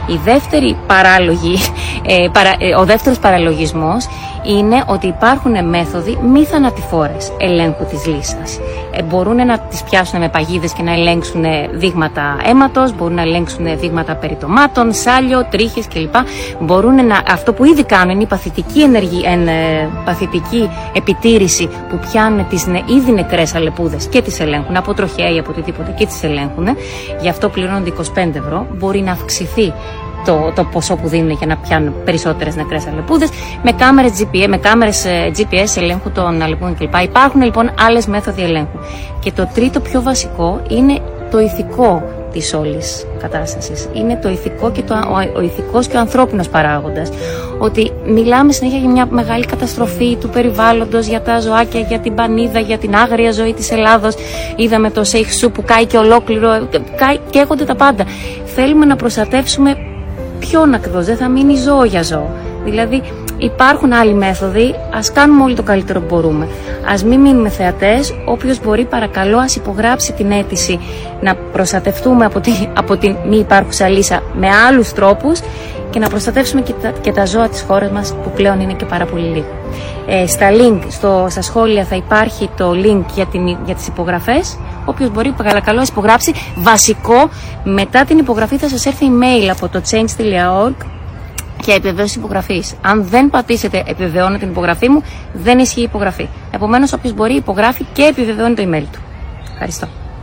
[SPEAKER 4] Ο δεύτερος παραλογισμός είναι ότι υπάρχουν μέθοδοι μη θανατηφόρες ελέγχου της λύσας. Μπορούν να τις πιάσουν με παγίδες και να ελέγξουν δείγματα αίματος, μπορούν να ελέγξουν δείγματα περιτομάτων, σάλιο, τρίχες κλπ. Αυτό που ήδη κάνουν είναι η παθητική επιτήρηση που πιάνουν τις ήδη νεκρές αλεπούδες και τις ελέγχουν από τροχέα ή από οτιδήποτε και τις ελέγχουν. Γι' αυτό πληρώνονται 25 ευρώ. Μπορεί να αυξηθεί το ποσό που δίνουν για να πιάνουν περισσότερες νεκρές αλεπούδες με κάμερες GPS ελέγχου των αλεπούδων κλπ. Υπάρχουν λοιπόν άλλες μέθοδοι ελέγχου. Και το τρίτο πιο βασικό είναι το ηθικό της όλης κατάστασης. Είναι το ηθικό και ο ηθικός και ο ανθρώπινος παράγοντας. Ότι μιλάμε συνέχεια για μια μεγάλη καταστροφή του περιβάλλοντος, για τα ζωάκια, για την πανίδα, για την άγρια ζωή της Ελλάδος. Είδαμε το Σέιχ-Σου που κάει και ολόκληρο, καίγονται τα πάντα. Θέλουμε να προστατεύσουμε ποιον ακριβώς, δεν θα μείνει ζώο για ζώο. Δηλαδή υπάρχουν άλλοι μέθοδοι, ας κάνουμε όλοι το καλύτερο που μπορούμε. Ας μην μείνουμε θεατές, όποιος μπορεί παρακαλώ ας υπογράψει την αίτηση να προστατευτούμε από την μη υπάρχουσα λύσα με άλλους τρόπους και να προστατεύσουμε και τα ζώα της χώρας μας που πλέον είναι και πάρα πολύ λίγο. Στα σχόλια θα υπάρχει το link για τις υπογραφές. Όποιος μπορεί παρακαλώ ας υπογράψει. Βασικό, μετά την υπογραφή θα σας έρθει email από το change.org και επιβεβαίωση υπογραφής. Αν δεν πατήσετε επιβεβαιώνω την υπογραφή μου, δεν ισχύει η υπογραφή. Επομένως, όποιος μπορεί υπογράφει και επιβεβαιώνει το email του. Ευχαριστώ.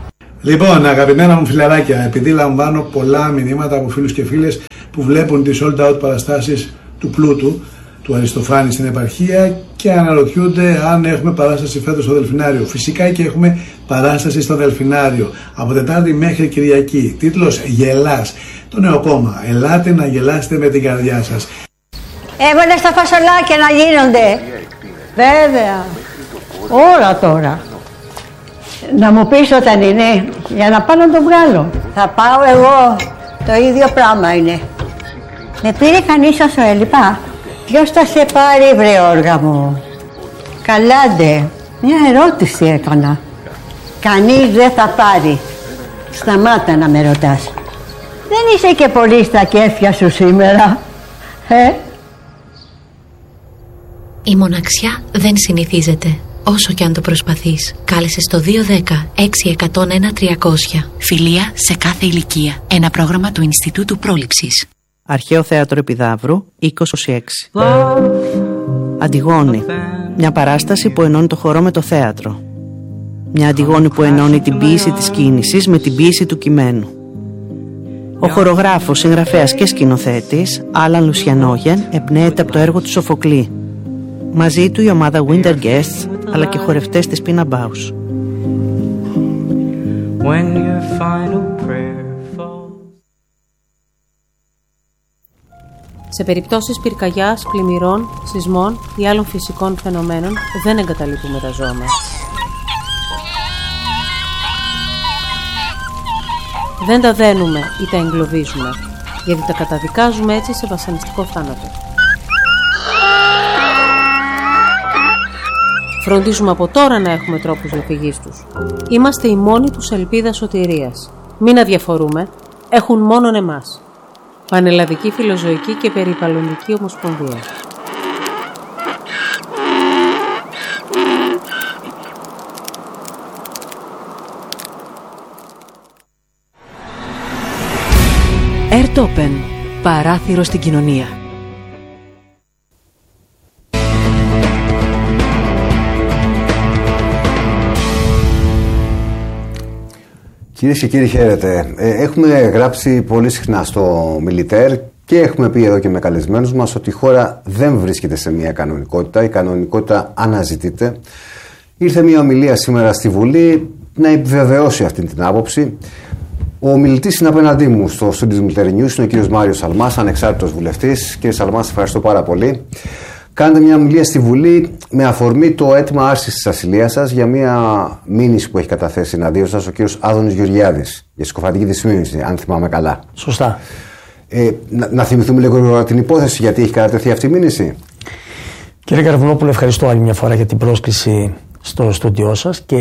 [SPEAKER 5] Λοιπόν, αγαπημένα μου φιλαράκια, επειδή λαμβάνω πολλά μηνύματα από φίλους και φίλες που βλέπουν τις sold out παραστάσεις του Πλούτου, του Αριστοφάνη στην επαρχία και αναρωτιούνται αν έχουμε παράσταση φέτος στο Δελφινάριο. Φυσικά και έχουμε παράσταση στο Δελφινάριο από Τετάρτη μέχρι Κυριακή. Τίτλος Γελάς. Το νέο κόμμα. Ελάτε να γελάσετε με την καρδιά σας.
[SPEAKER 6] Έβαλε στα φασολάκια να γίνονται. Βέβαια. Όλα τώρα. Να μου πεις όταν είναι, για να πάω να το βγάλω. Θα πάω εγώ. Το ίδιο πράγμα είναι. Με πήρε κανείς όσο έλειπα. Ποιος θα σε πάρει, βρε όργα μου? Καλάντε. Μια ερώτηση έκανα. Κανείς δεν θα πάρει. Σταμάτα να με ρωτάς. Δεν είσαι και πολύ στα κέφια σου σήμερα,
[SPEAKER 7] Η μοναξιά δεν συνηθίζεται, όσο και αν το προσπαθείς. Κάλεσε στο 210-6101-300. Φιλία σε κάθε ηλικία. Ένα πρόγραμμα του Ινστιτούτου Πρόληψης.
[SPEAKER 8] Αρχαίο Θέατρο Επιδαύρου, 2026. Αντιγόνη. Μια παράσταση που ενώνει το χορό με το θέατρο. Μια Αντιγόνη που ενώνει την ποίηση της κίνησης με την ποίηση του κειμένου. Ο χορογράφος, συγγραφέας και σκηνοθέτης Άλαν Λουσιανόγεν εμπνέεται από το έργο του Σοφοκλή. Μαζί του η ομάδα Winter Guests, αλλά και χορευτές της Πίνα Μπάους.
[SPEAKER 9] Σε περιπτώσεις πυρκαγιάς, πλημμυρών, σεισμών ή άλλων φυσικών φαινομένων δεν εγκαταλείπουμε τα ζώα μας. Δεν τα δένουμε ή τα εγκλωβίζουμε, γιατί τα καταδικάζουμε έτσι σε βασανιστικό θάνατο. Φροντίζουμε από τώρα να έχουμε τρόπους διαφυγής τους. Είμαστε η μόνη τους ελπίδα σωτηρίας. Μην αδιαφορούμε, έχουν μόνον εμάς. Πανελλαδική Φιλοζωική και Περιβαλλοντική Ομοσπονδία.
[SPEAKER 2] Ερτόπεν, παράθυρο στην κοινωνία.
[SPEAKER 10] Κυρίες και κύριοι, χαίρετε. Έχουμε γράψει πολύ συχνά στο Μιλιτέρ και έχουμε πει εδώ και με καλεσμένους μας ότι η χώρα δεν βρίσκεται σε μια κανονικότητα. Η κανονικότητα αναζητείται. Ήρθε μια ομιλία σήμερα στη Βουλή να επιβεβαιώσει αυτή την άποψη. Ο ομιλητής είναι απέναντί μου στο στούντιο του Military News, είναι ο κύριος Μάριος Σαλμάς, ανεξάρτητος βουλευτής. Κύριε Σαλμάς, ευχαριστώ πάρα πολύ. Κάνετε μια ομιλία στη Βουλή με αφορμή το αίτημα άρσης της ασυλίας σας για μια μήνυση που έχει καταθέσει εναντίον σας ο κύριος Άδωνης Γεωργιάδης για συκοφαντική δυσφήμιση, αν θυμάμαι καλά.
[SPEAKER 11] Σωστά.
[SPEAKER 10] Να θυμηθούμε λίγο την υπόθεση, γιατί έχει κατατεθεί αυτή η μήνυση.
[SPEAKER 11] Κύριε Καρβουνόπουλο, ευχαριστώ άλλη μια φορά για την πρόσκληση στο στούντιό σας. Και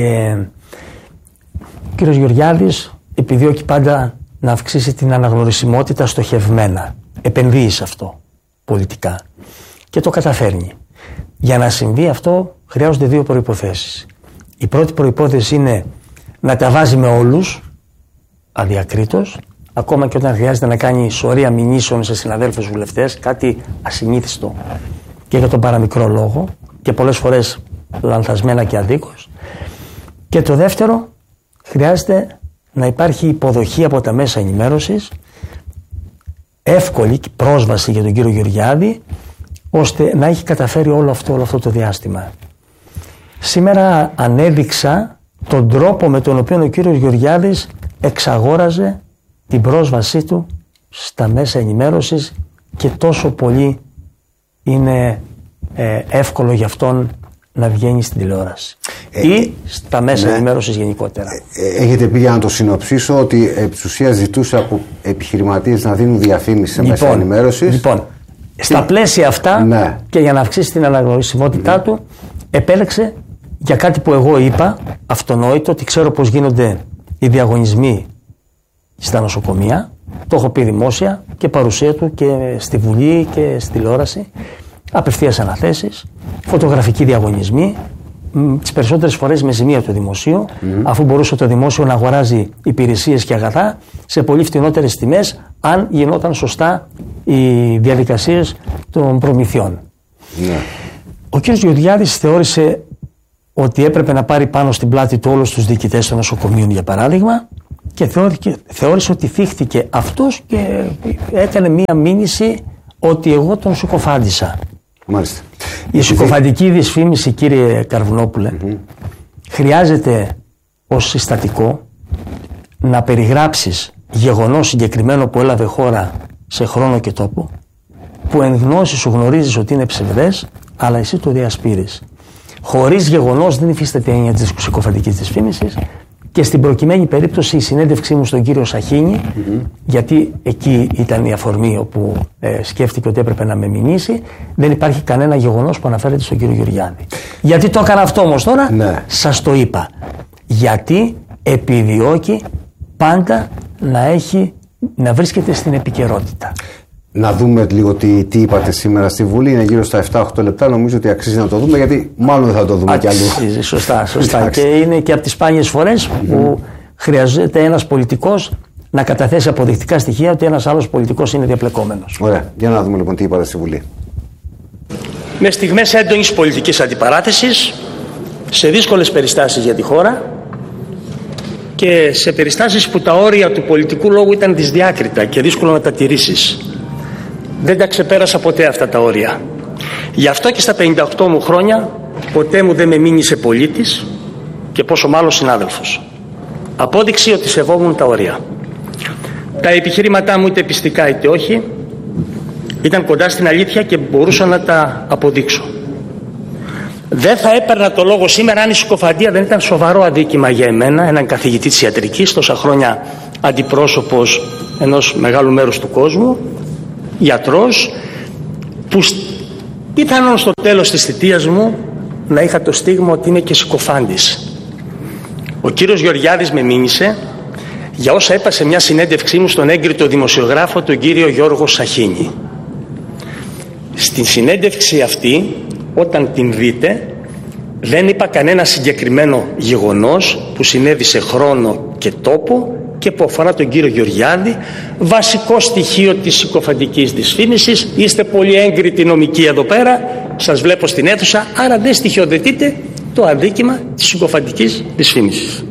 [SPEAKER 11] ο κύριος Γεωργιάδης επιδιώκει πάντα να αυξήσει την αναγνωρισιμότητα στοχευμένα. Επενδύει σε αυτό πολιτικά. Και το καταφέρνει. Για να συμβεί αυτό χρειάζονται δύο προϋποθέσεις. Η πρώτη προϋπόθεση είναι να τα βάζει με όλους, αδιακρίτως, ακόμα και όταν χρειάζεται να κάνει σωρία μηνύσεων σε συναδέλφους βουλευτές, κάτι ασυνήθιστο και για τον παραμικρό λόγο και πολλές φορές λανθασμένα και αδίκως. Και το δεύτερο, χρειάζεται να υπάρχει υποδοχή από τα μέσα ενημέρωσης, εύκολη πρόσβαση για τον κύριο Γεωργιάδη, ώστε να έχει καταφέρει όλο αυτό το διάστημα. Σήμερα ανέδειξα τον τρόπο με τον οποίο ο κύριος Γεωργιάδης εξαγόραζε την πρόσβασή του στα μέσα ενημέρωσης και τόσο πολύ είναι εύκολο για αυτόν να βγαίνει στην τηλεόραση ή στα μέσα ενημέρωσης γενικότερα.
[SPEAKER 10] Έχετε πει, για να το συνοψίσω, ότι επί της ουσίας ζητούσε από επιχειρηματίες να δίνουν διαφήμιση σε μέσα ενημέρωσης.
[SPEAKER 11] Λοιπόν, στα πλαίσια αυτά και για να αυξήσει την αναγνωρισιμότητά του, επέλεξε για κάτι που εγώ είπα, αυτονόητο, ότι ξέρω πώς γίνονται οι διαγωνισμοί στα νοσοκομεία. Το έχω πει δημόσια και παρουσία του και στη Βουλή και στη τηλεόραση. Απευθείας αναθέσεις, φωτογραφικοί διαγωνισμοί, τις περισσότερες φορές με ζημία του δημοσίου, αφού μπορούσε το δημόσιο να αγοράζει υπηρεσίες και αγαθά σε πολύ φτηνότερες τιμές, αν γινόταν σωστά οι διαδικασίες των προμηθειών. Ο κ. Γεωργιάδης θεώρησε ότι έπρεπε να πάρει πάνω στην πλάτη του όλους τους διοικητές των νοσοκομείων, για παράδειγμα, και θεώρησε ότι θύχτηκε αυτός και έκανε μία μήνυση ότι εγώ τον συκοφάντησα.
[SPEAKER 10] Μάλιστα.
[SPEAKER 11] Η συκοφαντική δυσφήμιση, κύριε Καρβουνόπουλε, χρειάζεται ως συστατικό να περιγράψεις γεγονός συγκεκριμένο που έλαβε χώρα σε χρόνο και τόπο, που εν γνώση σου γνωρίζεις ότι είναι ψευδές, αλλά εσύ το διασπείρεις. Χωρίς γεγονός δεν υφίσταται έννοια της συκοφαντικής δυσφήμισης, και στην προκειμένη περίπτωση η συνέντευξή μου στον κύριο Σαχίνη, γιατί εκεί ήταν η αφορμή όπου σκέφτηκε ότι έπρεπε να με μηνύσει, δεν υπάρχει κανένα γεγονός που αναφέρεται στον κύριο Γεωργιάδη. Γιατί το έκανα αυτό όμως τώρα, σας το είπα. Γιατί επιδιώκει πάντα να βρίσκεται στην επικαιρότητα.
[SPEAKER 10] Να δούμε λίγο τι είπατε σήμερα στη Βουλή. Είναι γύρω στα 7-8 λεπτά. Νομίζω ότι αξίζει να το δούμε, γιατί μάλλον δεν θα το δούμε κι αλλού.
[SPEAKER 11] Σωστά. Και είναι και από τις σπάνιες φορές που χρειάζεται ένας πολιτικός να καταθέσει αποδεικτικά στοιχεία ότι ένας άλλος πολιτικός είναι διαπλεκόμενος.
[SPEAKER 10] Ωραία. Για να δούμε λοιπόν τι είπατε στη Βουλή.
[SPEAKER 12] Με στιγμές έντονης πολιτικής αντιπαράθεσης, σε δύσκολες περιστάσεις για τη χώρα και σε περιστάσεις που τα όρια του πολιτικού λόγου ήταν δυσδιάκριτα και δύσκολο να τα τηρήσεις. Δεν τα ξεπέρασα ποτέ αυτά τα όρια. Γι' αυτό και στα 58 μου χρόνια ποτέ μου δεν με μείνησε πολίτης και πόσο μάλλον συνάδελφος. Απόδειξη ότι σεβόμουν τα όρια. Τα επιχειρήματά μου, είτε πιστικά είτε όχι, ήταν κοντά στην αλήθεια και μπορούσα να τα αποδείξω. Δεν θα έπαιρνα το λόγο σήμερα αν η συκοφαντία δεν ήταν σοβαρό αδίκημα για εμένα, έναν καθηγητή της ιατρικής, τόσα χρόνια αντιπρόσωπος ενός μεγάλου μέρους του κόσμου, γιατρός, που πιθανόν στο τέλος της θητείας μου να είχα το στίγμα ότι είμαι και συκοφάντης. Ο κύριος Γεωργιάδης με μήνυσε για όσα είπα σε μια συνέντευξή μου στον έγκριτο δημοσιογράφο, τον κύριο Γιώργο Σαχίνη. Στην συνέντευξη αυτή, όταν την δείτε, δεν είπα κανένα συγκεκριμένο γεγονός που συνέβη σε χρόνο και τόπο και που αφορά τον κύριο Γεωργιάδη, βασικό στοιχείο της συκοφαντικής δυσφήμισης. Είστε πολύ έγκριτοι νομικοί εδώ πέρα, σας βλέπω στην αίθουσα, άρα δεν στοιχειοθετείτε το αδίκημα της συκοφαντικής δυσφήμισης.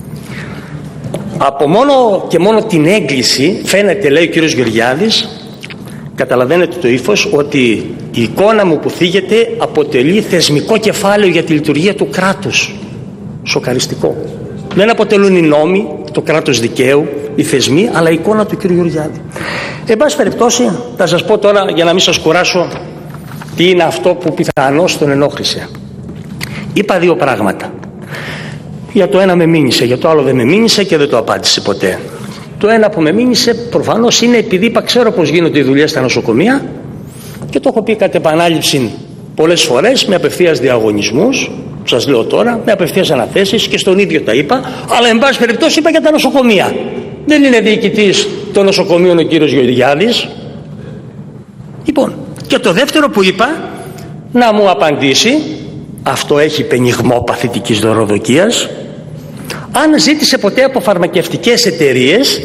[SPEAKER 12] Από μόνο την έγκληση φαίνεται, λέει ο κύριος Γεωργιάδης, καταλαβαίνετε το ύφος, ότι η εικόνα μου που θίγεται αποτελεί θεσμικό κεφάλαιο για τη λειτουργία του κράτους. Σοκαριστικό. Δεν αποτελούν οι νόμοι, το κράτος δικαίου, οι θεσμοί, αλλά η εικόνα του κ. Γεωργιάδη. Εν πάση περιπτώσει, θα σας πω τώρα, για να μην σας κουράσω, τι είναι αυτό που πιθανώς τον ενόχλησε. Είπα δύο πράγματα. Για το ένα με μήνυσε, για το άλλο δεν με μήνυσε και δεν το απάντησε ποτέ. Το ένα που με μήνυσε προφανώς είναι επειδή είπα, ξέρω πως γίνονται οι δουλειές στα νοσοκομεία και το έχω πει κατ' επανάληψη πολλές φορές με απευθείας διαγωνισμούς. Σας λέω τώρα, με απευθείας αναθέσεις και στον ίδιο τα είπα, αλλά εν πάση περιπτώσει είπα για τα νοσοκομεία. Δεν είναι διοικητής των νοσοκομείων ο κύριος Γεωργιάδης. Λοιπόν, και το δεύτερο που είπα, να μου απαντήσει, αυτό έχει πενιγμό παθητικής δωροδοκίας, αν ζήτησε ποτέ από φαρμακευτικές εταιρείες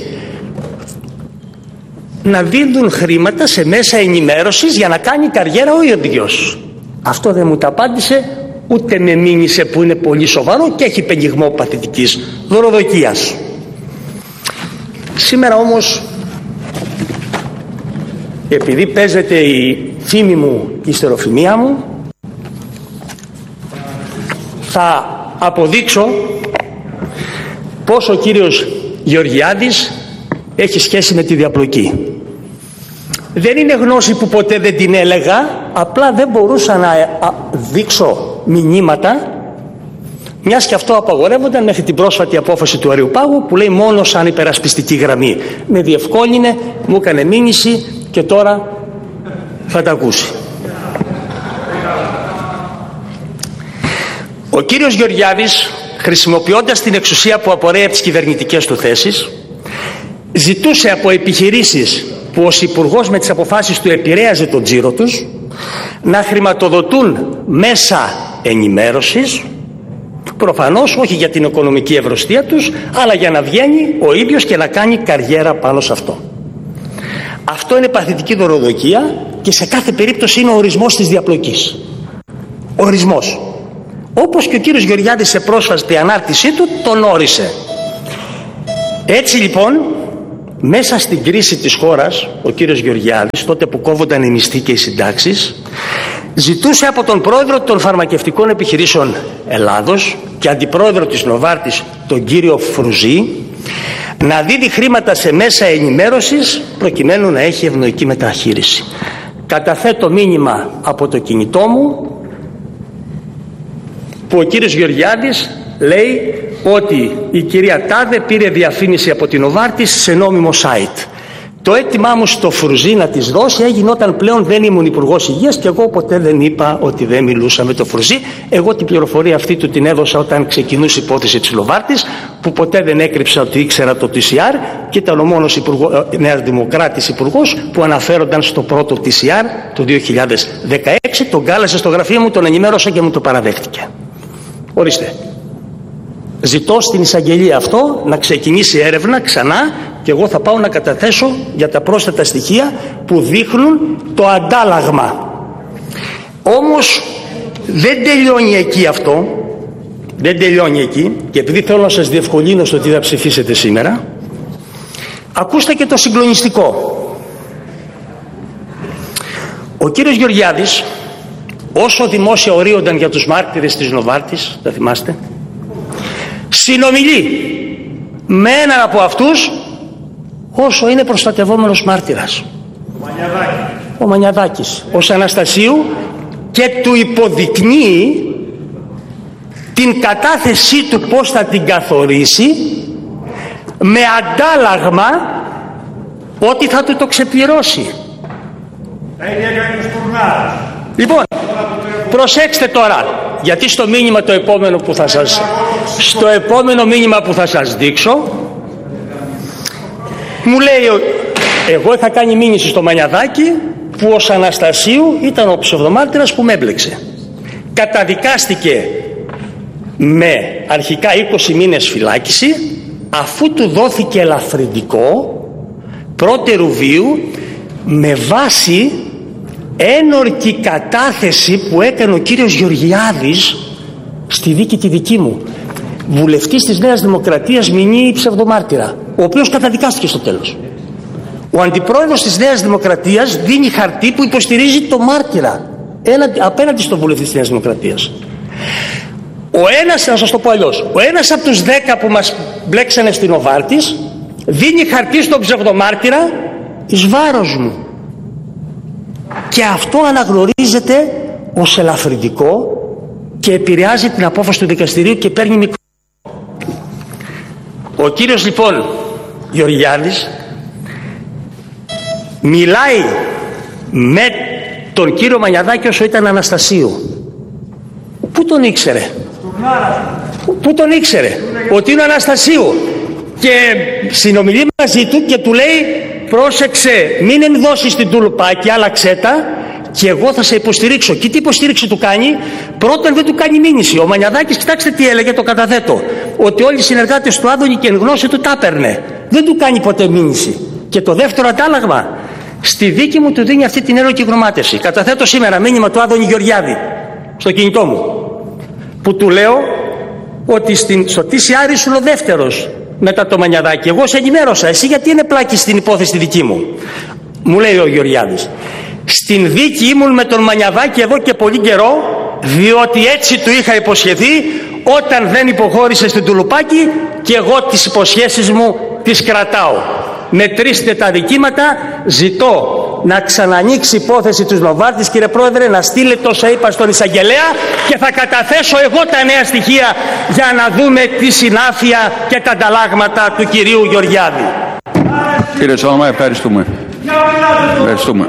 [SPEAKER 12] να δίνουν χρήματα σε μέσα ενημέρωσης για να κάνει καριέρα ο ίδιος. Αυτό δεν μου τα απάντησε, ούτε με μήνυσε, που είναι πολύ σοβαρό και έχει πενιγμό παθητικής δωροδοκίας. Σήμερα όμως, επειδή παίζεται η φήμη μου, η ιστεροφημία μου, θα αποδείξω πως ο κύριος Γεωργιάδης έχει σχέση με τη διαπλοκή. Δεν είναι γνώση που ποτέ δεν την έλεγα, απλά δεν μπορούσα να δείξω μηνύματα, μιας και αυτό απαγορεύονταν μέχρι την πρόσφατη απόφαση του Αριουπάγου που λέει μόνο σαν υπερασπιστική γραμμή. Με διευκόλυνε, μου έκανε μήνυση και τώρα θα τα ακούσει. Ο κύριος Γεωργιάδης, χρησιμοποιώντας την εξουσία που απορρέει από τις κυβερνητικές του θέσεις, ζητούσε από επιχειρήσεις που ως υπουργός με τις αποφάσεις του επηρέαζε τον τζίρο τους να χρηματοδοτούν μέσα ενημέρωσης, προφανώς όχι για την οικονομική ευρωστία τους, αλλά για να βγαίνει ο ίδιος και να κάνει καριέρα πάνω σε αυτό. Αυτό είναι παθητική δωροδοκία και σε κάθε περίπτωση είναι ο ορισμός της διαπλοκής. Ορισμός. Όπως και ο κύριος Γεωργιάδης σε πρόσφατη ανάρτησή του τον όρισε. Έτσι λοιπόν, μέσα στην κρίση της χώρας, ο κύριος Γεωργιάδης, τότε που κόβονταν οι μισθοί και οι συντάξεις, ζητούσε από τον πρόεδρο των φαρμακευτικών επιχειρήσεων Ελλάδος και αντιπρόεδρο της Νοβάρτης, τον κύριο Φρουζή, να δίδει χρήματα σε μέσα ενημέρωσης προκειμένου να έχει ευνοϊκή μεταχείριση. Καταθέτω μήνυμα από το κινητό μου που ο κύριος Γεωργιάδης λέει ότι η κυρία Τάδε πήρε διαφήμιση από την Νοβάρτης σε νόμιμο site. Το αίτημά μου στο Φρουζή να της δώσει έγινε όταν πλέον δεν ήμουν υπουργός υγείας και εγώ ποτέ δεν είπα ότι δεν μιλούσα με το Φρουζή. Εγώ την πληροφορία αυτή του την έδωσα όταν ξεκινούσε η υπόθεση της Νοβάρτης, που ποτέ δεν έκρυψα ότι ήξερα το TCR και ήταν ο μόνος Νέας Δημοκράτης υπουργός που αναφέρονταν στο πρώτο TCR το 2016. Τον κάλεσε στο γραφείο μου, τον ενημέρωσα και μου το παραδέχτηκε. Ορίστε. Ζητώ στην εισαγγελία αυτό να ξεκινήσει έρευνα ξανά και εγώ θα πάω να καταθέσω για τα πρόσθετα στοιχεία που δείχνουν το αντάλλαγμα. Όμως δεν τελειώνει εκεί αυτό, δεν τελειώνει εκεί, και επειδή θέλω να σας διευκολύνω στο τι θα ψηφίσετε σήμερα, ακούστε και το συγκλονιστικό. Ο κύριος Γεωργιάδης, όσο δημόσια ορίονταν για τους μάρτυρες της Νοβάρτης, θα θυμάστε, συνομιλεί με έναν από αυτούς όσο είναι προστατευόμενος μάρτυρας, ο Μανιαδάκης, ως Αναστασίου, και του υποδεικνύει την κατάθεσή του πώς θα την καθορίσει με αντάλλαγμα ότι θα του το ξεπληρώσει. Λοιπόν, προσέξτε τώρα, γιατί στο μήνυμα το επόμενο που θα σας, στο επόμενο μήνυμα που θα σας δείξω, μου λέει, εγώ είχα κάνει μήνυση στο Μανιαδάκη που ως Αναστασίου ήταν ο ψευδομάρτυρας που με έμπλεξε. Καταδικάστηκε με αρχικά 20 μήνες φυλάκιση, αφού του δόθηκε ελαφρυντικό πρώτερου βίου με βάση ένορκη κατάθεση που έκανε ο κύριος Γεωργιάδης στη δίκη τη δική μου, βουλευτής της Νέας Δημοκρατίας, μηνύει ψευδομάρτυρα, ο οποίος καταδικάστηκε στο τέλος. Ο αντιπρόεδρος της Νέας Δημοκρατίας δίνει χαρτί που υποστηρίζει το μάρτυρα απέναντι στον βουλευτή της Νέας Δημοκρατίας. Ο ένας, να σας το πω αλλιώς, ο ένας από τους 10 που μας μπλέξανε στην Νοβάρτης δίνει χαρτί στον ψευδομάρτυρα εις βάρος μου. Και αυτό αναγνωρίζεται ως ελαφρυντικό και επηρεάζει την απόφαση του δικαστηρίου και παίρνει μικρό. Ο κύριος λοιπόν Γεωργιάδης μιλάει με τον κύριο Μανιαδάκη όσο ήταν Αναστασίου. Πού τον ήξερε? Πού τον ήξερε? Ότι είναι Αναστασίου. Και συνομιλεί μαζί του και του λέει, πρόσεξε, μην ενδώσεις την τουλουπάκι, άλλαξέ τα και εγώ θα σε υποστηρίξω. Και τι υποστήριξη του κάνει? Πρώτον, δεν του κάνει μήνυση. Ο Μανιαδάκης, κοιτάξτε τι έλεγε, το καταθέτω, ότι όλοι οι συνεργάτες του Άδωνη και εν γνώση του τα έπαιρνε. Δεν του κάνει ποτέ μήνυση. Και το δεύτερο αντάλλαγμα, στη δίκη μου του δίνει αυτή την ένορκη γνωμάτευση. Καταθέτω σήμερα μήνυμα του Άδωνη Γεωργιάδη στο κινητό μου, που του λέω ότι στο TCR ήσουν ο δεύτερος μετά το Μανιαδάκη. Εγώ σε ενημέρωσα, εσύ γιατί είναι πλάκη στην υπόθεση δική μου? Μου λέει ο Γεωργιάδης, στην δίκη ήμουν με τον Μανιαδάκη εδώ και πολύ καιρό, διότι έτσι του είχα υποσχεθεί όταν δεν υποχώρησε στην τουλουπάκι, και εγώ τις υποσχέσεις μου τις κρατάω. Μετρήστε τα δικήματα, ζητώ να ξανανοίξει η υπόθεση της Νοβάρτης, κύριε Πρόεδρε, να στείλετε όσα είπα στον εισαγγελέα και θα καταθέσω εγώ τα νέα στοιχεία για να δούμε τη συνάφεια και τα ανταλλάγματα του κυρίου Γεωργιάδη.
[SPEAKER 13] Κύριε Σάλμα, ευχαριστούμε. Ευχαριστούμε.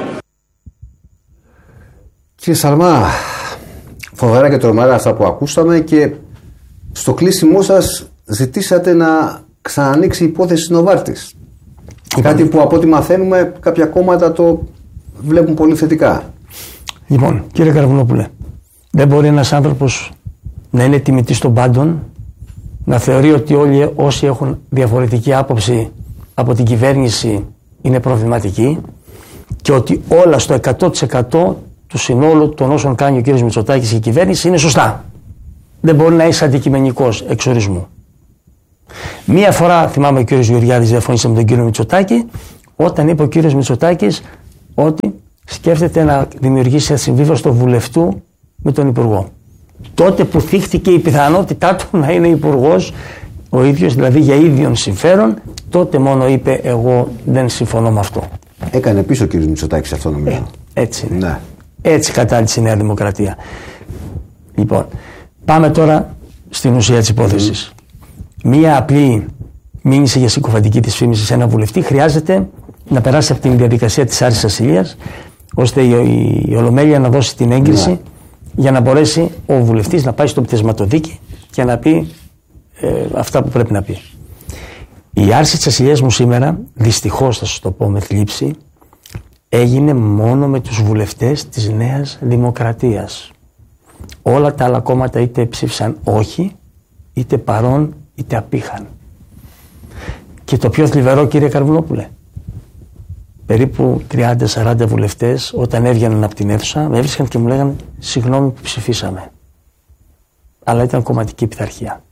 [SPEAKER 10] Κύριε Σαλμά, φοβερά και τρομερά αυτά που ακούσαμε, και στο κλείσιμό σας ζητήσατε να ξανανοίξει η υπόθεση της Νοβάρτης. Κάτι που από ό,τι μαθαίνουμε κάποια κόμματα το βλέπουν πολύ θετικά.
[SPEAKER 11] Λοιπόν, κύριε Καρβουνόπουλε, δεν μπορεί ένας άνθρωπος να είναι τιμητής των πάντων, να θεωρεί ότι όλοι όσοι έχουν διαφορετική άποψη από την κυβέρνηση είναι προβληματικοί και ότι όλα στο 100% του συνόλου των όσων κάνει ο κύριος Μητσοτάκης και η κυβέρνηση είναι σωστά. Δεν μπορεί να είσαι αντικειμενικός εξορισμού. Μία φορά θυμάμαι ο κύριος Γεωργιάδης διαφώνησε με τον κύριο Μητσοτάκη όταν είπε ο κύριος Μητσοτάκης ότι σκέφτεται να δημιουργήσει ασυμβίβαστο βουλευτού με τον Υπουργό. Τότε που θύχτηκε η πιθανότητά του να είναι υπουργός ο ίδιος, δηλαδή για ίδιον συμφέρον, τότε μόνο είπε εγώ δεν συμφωνώ με αυτό.
[SPEAKER 10] Έκανε πίσω ο κύριος Μητσοτάκης αυτό νομίζω.
[SPEAKER 11] Έτσι είναι. Ναι. Έτσι κατάληξε η Νέα Δημοκρατία. Λοιπόν, πάμε τώρα στην ουσία της υπόθεσης. Μία απλή μήνυση για συκοφαντική της φήμης σε ένα βουλευτή χρειάζεται να περάσει από την διαδικασία της άρσης ασυλίας, ώστε η Ολομέλεια να δώσει την έγκριση για να μπορέσει ο βουλευτής να πάει στο πτεσματοδίκη και να πει αυτά που πρέπει να πει. Η άρση της ασυλίας μου σήμερα, δυστυχώς θα σας το πω με θλίψη, έγινε μόνο με τους βουλευτές της Νέας Δημοκρατίας. Όλα τα άλλα κόμματα είτε ψήφισαν όχι, είτε παρόν, είτε απήχαν. Και το πιο θλιβερό, κύριε Καρβουνόπουλε, περίπου 30-40 βουλευτές όταν έβγαιναν από την αίθουσα με έβρισκαν και μου λέγανε συγγνώμη που ψηφίσαμε. Αλλά ήταν κομματική πειθαρχία.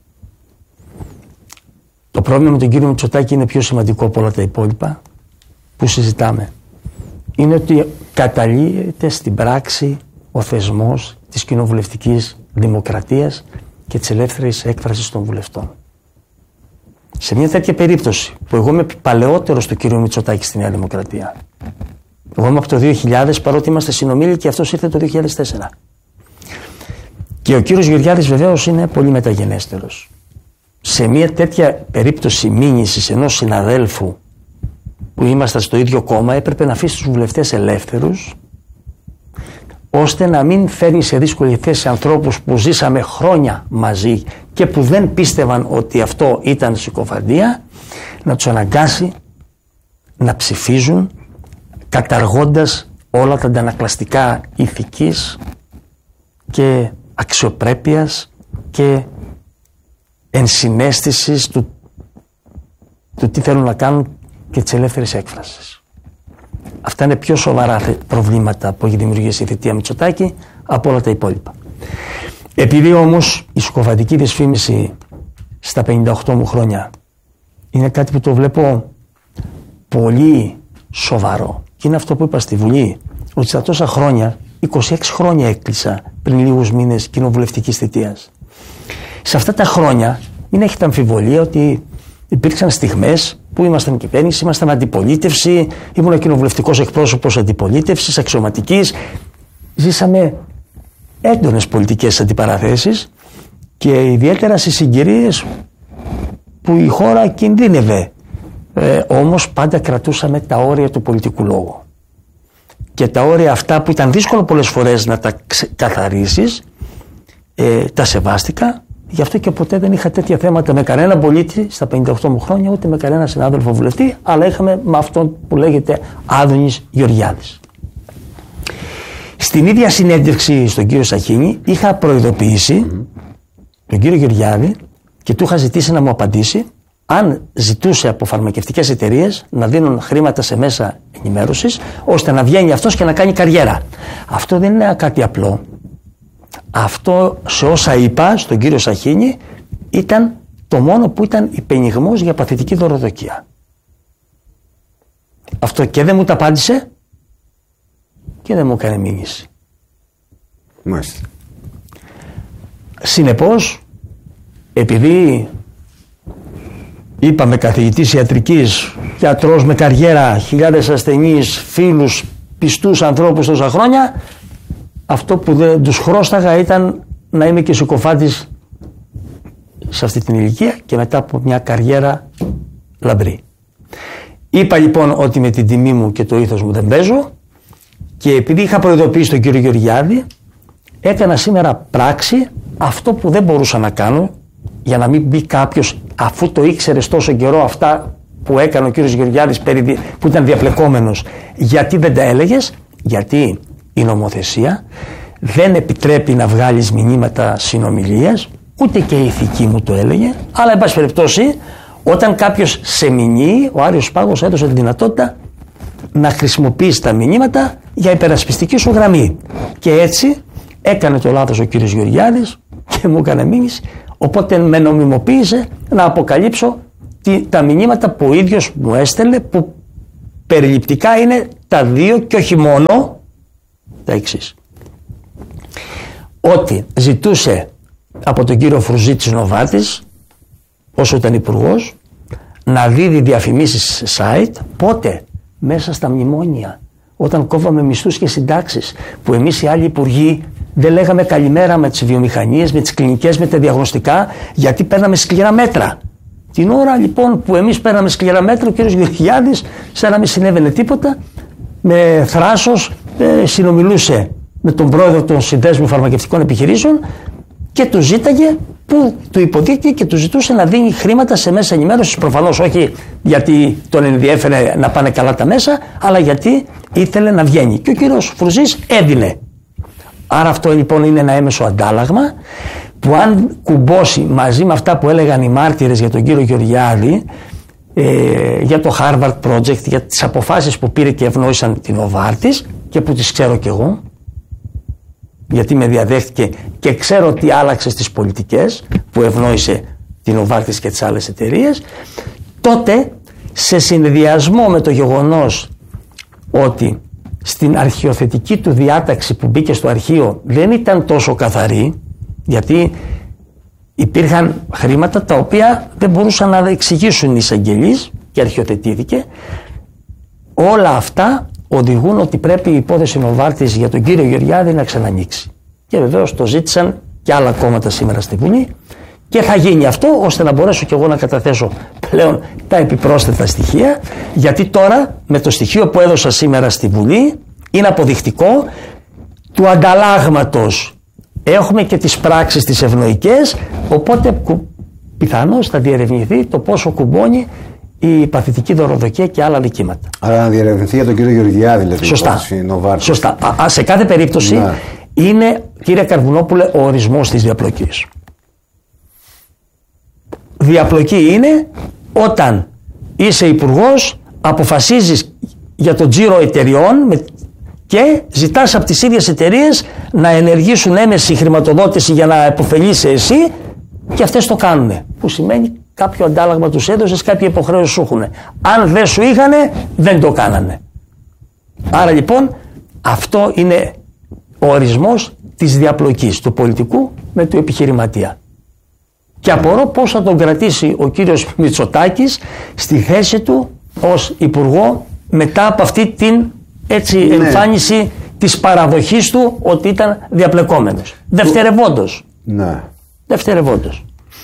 [SPEAKER 11] Το πρόβλημα με τον κύριο Μητσοτάκη είναι πιο σημαντικό από όλα τα υπόλοιπα που συζητάμε. Είναι ότι καταλύεται στην πράξη ο θεσμός της κοινοβουλευτικής δημοκρατίας και της ελεύθερης έκφρασης των βουλευτών. Σε μια τέτοια περίπτωση που εγώ είμαι παλαιότερος του κύριου Μητσοτάκη στη Νέα Δημοκρατία, εγώ είμαι από το 2000 παρότι είμαστε συνομήλικοι και αυτός ήρθε το 2004, και ο κύριος Γεωργιάδης βεβαίως είναι πολύ μεταγενέστερος. Σε μια τέτοια περίπτωση μήνυσης ενός συναδέλφου που ήμασταν στο ίδιο κόμμα έπρεπε να αφήσει τους βουλευτές ελεύθερους, ώστε να μην φέρνει σε δύσκολη θέση ανθρώπους που ζήσαμε χρόνια μαζί και που δεν πίστευαν ότι αυτό ήταν συκοφαντία, να τους αναγκάσει να ψηφίζουν καταργώντας όλα τα αντανακλαστικά ηθικής και αξιοπρέπειας και ενσυναίσθησης του τι θέλουν να κάνουν και της ελεύθερης έκφρασης. Αυτά είναι πιο σοβαρά προβλήματα που έχει δημιουργήσει η θητεία Μητσοτάκη από όλα τα υπόλοιπα. Επειδή όμως η συκοφαντική δυσφήμιση στα 58 μου χρόνια είναι κάτι που το βλέπω πολύ σοβαρό, και είναι αυτό που είπα στη Βουλή, ότι στα τόσα χρόνια, 26 χρόνια έκλεισα πριν λίγους μήνες κοινοβουλευτικής θητείας. Σε αυτά τα χρόνια μην έχετε αμφιβολία ότι υπήρξαν στιγμές που ήμασταν κυβέρνηση, ήμασταν αντιπολίτευση, ήμουν κοινοβουλευτικός εκπρόσωπος αντιπολίτευσης, αξιωματικής. Ζήσαμε έντονες πολιτικές αντιπαραθέσεις και ιδιαίτερα στις συγκυρίες που η χώρα κινδύνευε. Όμως πάντα κρατούσαμε τα όρια του πολιτικού λόγου. Και τα όρια αυτά που ήταν δύσκολο πολλές φορές να τα καθαρίσεις, τα σεβάστηκα. Γι' αυτό και ποτέ δεν είχα τέτοια θέματα με κανένα πολίτη στα 58 μου χρόνια, ούτε με κανένα συνάδελφο βουλευτή, αλλά είχαμε με αυτόν που λέγεται Άδωνης Γεωργιάδης. Στην ίδια συνέντευξη στον κύριο Σαχίνη είχα προειδοποιήσει τον κύριο Γεωργιάδη και του είχα ζητήσει να μου απαντήσει αν ζητούσε από φαρμακευτικές εταιρείες να δίνουν χρήματα σε μέσα ενημέρωσης ώστε να βγαίνει αυτός και να κάνει καριέρα. Αυτό δεν είναι κάτι απλό. Αυτό σε όσα είπα στον κύριο Σαχίνη ήταν το μόνο που ήταν υπενιγμός για παθητική δωροδοκία. Αυτό και δεν μου τα απάντησε και δεν μου έκανε μήνυση.
[SPEAKER 10] Μάλιστα.
[SPEAKER 11] Συνεπώς, επειδή είπαμε καθηγητής ιατρικής, γιατρός με καριέρα, χιλιάδες ασθενείς, φίλους, πιστούς ανθρώπους τόσα χρόνια, αυτό που δεν τους χρώσταγα ήταν να είμαι και συκοφάντης σε αυτή την ηλικία και μετά από μια καριέρα λαμπρή. Είπα λοιπόν ότι με την τιμή μου και το ήθος μου δεν παίζω, και επειδή είχα προειδοποιήσει τον κύριο Γεωργιάδη, έκανα σήμερα πράξη αυτό που δεν μπορούσα να κάνω, για να μην μπει κάποιος, αφού το ήξερε τόσο καιρό αυτά που έκανε ο κύριος Γεωργιάδης που ήταν διαπλεκόμενος, γιατί δεν τα έλεγες? Γιατί η νομοθεσία δεν επιτρέπει να βγάλεις μηνύματα συνομιλίας, ούτε και η ηθική μου το έλεγε, αλλά εν πάση περιπτώσει όταν κάποιος σε μηνύει, ο Άριος Πάγος έδωσε τη δυνατότητα να χρησιμοποιείς τα μηνύματα για υπερασπιστική σου γραμμή, και έτσι έκανε το λάθος ο κύριος Γεωργιάδης και μου έκανε μήνυση Οπότε με νομιμοποίησε να αποκαλύψω τα μηνύματα που ο ίδιος μου έστελνε, που περιληπτικά είναι τα δύο και όχι μόνο τα εξής. Ότι ζητούσε από τον κύριο Φρουζή της Νοβάρτης, όσο ήταν υπουργός, να δίδει διαφημίσεις σε site. Πότε? Μέσα στα μνημόνια, όταν κόβαμε μισθούς και συντάξεις, που εμείς οι άλλοι υπουργοί δεν λέγαμε καλημέρα με τις βιομηχανίες, με τις κλινικές, με τα διαγνωστικά, γιατί παίρναμε σκληρά μέτρα. Την ώρα λοιπόν που εμείς παίρναμε σκληρά μέτρα, ο κύριος Γεωργιάδης, σαν να μην συνέβαινε τίποτα, με θράσος συνομιλούσε με τον πρόεδρο των Συνδέσμων Φαρμακευτικών Επιχειρήσεων και του ζήταγε, που του υποδείχθηκε και του ζητούσε να δίνει χρήματα σε μέσα ενημέρωσης, προφανώς όχι γιατί τον ενδιέφερε να πάνε καλά τα μέσα, αλλά γιατί ήθελε να βγαίνει. Και ο κύριος Φρουζής έδινε. Άρα αυτό λοιπόν είναι ένα έμεσο αντάλλαγμα, που αν κουμπώσει μαζί με αυτά που έλεγαν οι μάρτυρες για τον κύριο Γεωργιάδη, για το Harvard Project, για τις αποφάσεις που πήρε και ευνόησαν την Νοβάρτης, και που τις ξέρω κι εγώ, γιατί με διαδέχτηκε και ξέρω τι άλλαξε στις πολιτικές που ευνόησε την Νοβάρτης και τις άλλες εταιρείες, τότε σε συνδυασμό με το γεγονός ότι στην αρχιοθετική του διάταξη που μπήκε στο αρχείο δεν ήταν τόσο καθαρή, γιατί υπήρχαν χρήματα τα οποία δεν μπορούσαν να εξηγήσουν οι εισαγγελείς και αρχιοθετήθηκε, όλα αυτά οδηγούν ότι πρέπει η υπόθεση Νοβάρτης για τον κύριο Γεωργιάδη να ξανανοίξει. Και βεβαίως το ζήτησαν και άλλα κόμματα σήμερα στη Βουλή, και θα γίνει αυτό ώστε να μπορέσω και εγώ να καταθέσω πλέον τα επιπρόσθετα στοιχεία, γιατί τώρα με το στοιχείο που έδωσα σήμερα στη Βουλή είναι αποδεικτικό του ανταλλάγματος. Έχουμε και τις πράξεις τις ευνοϊκές, οπότε πιθανώς θα διερευνηθεί το πόσο κουμπώνει η παθητική δωροδοκία και άλλα δικήματα.
[SPEAKER 10] Άρα να διερευνηθεί για τον κύριο Γεωργιάδη, δηλαδή.
[SPEAKER 11] Σωστά. Σωστά. Σε κάθε περίπτωση είναι, κύριε Καρβουνόπουλε, ο ορισμός της διαπλοκής. Διαπλοκή είναι όταν είσαι υπουργός, αποφασίζεις για τον τζίρο εταιριών και ζητάς από τις ίδιες εταιρείες να ενεργήσουν έμεση χρηματοδότηση για να επωφελείσαι εσύ, και αυτές το κάνουν. Που σημαίνει κάποιο αντάλλαγμα τους έδωσες, κάποια υποχρέωση σου έχουν. Αν δεν σου είχανε, δεν το κάνανε. Άρα λοιπόν αυτό είναι ο ορισμός της διαπλοκής του πολιτικού με του επιχειρηματία. Και απορώ πώς θα τον κρατήσει ο κύριος Μητσοτάκης στη θέση του ως υπουργό μετά από αυτή την εμφάνιση της παραδοχής του ότι ήταν διαπλεκόμενος. Δευτερευόντως.
[SPEAKER 10] Ναι.
[SPEAKER 11] Δευτερευόντως.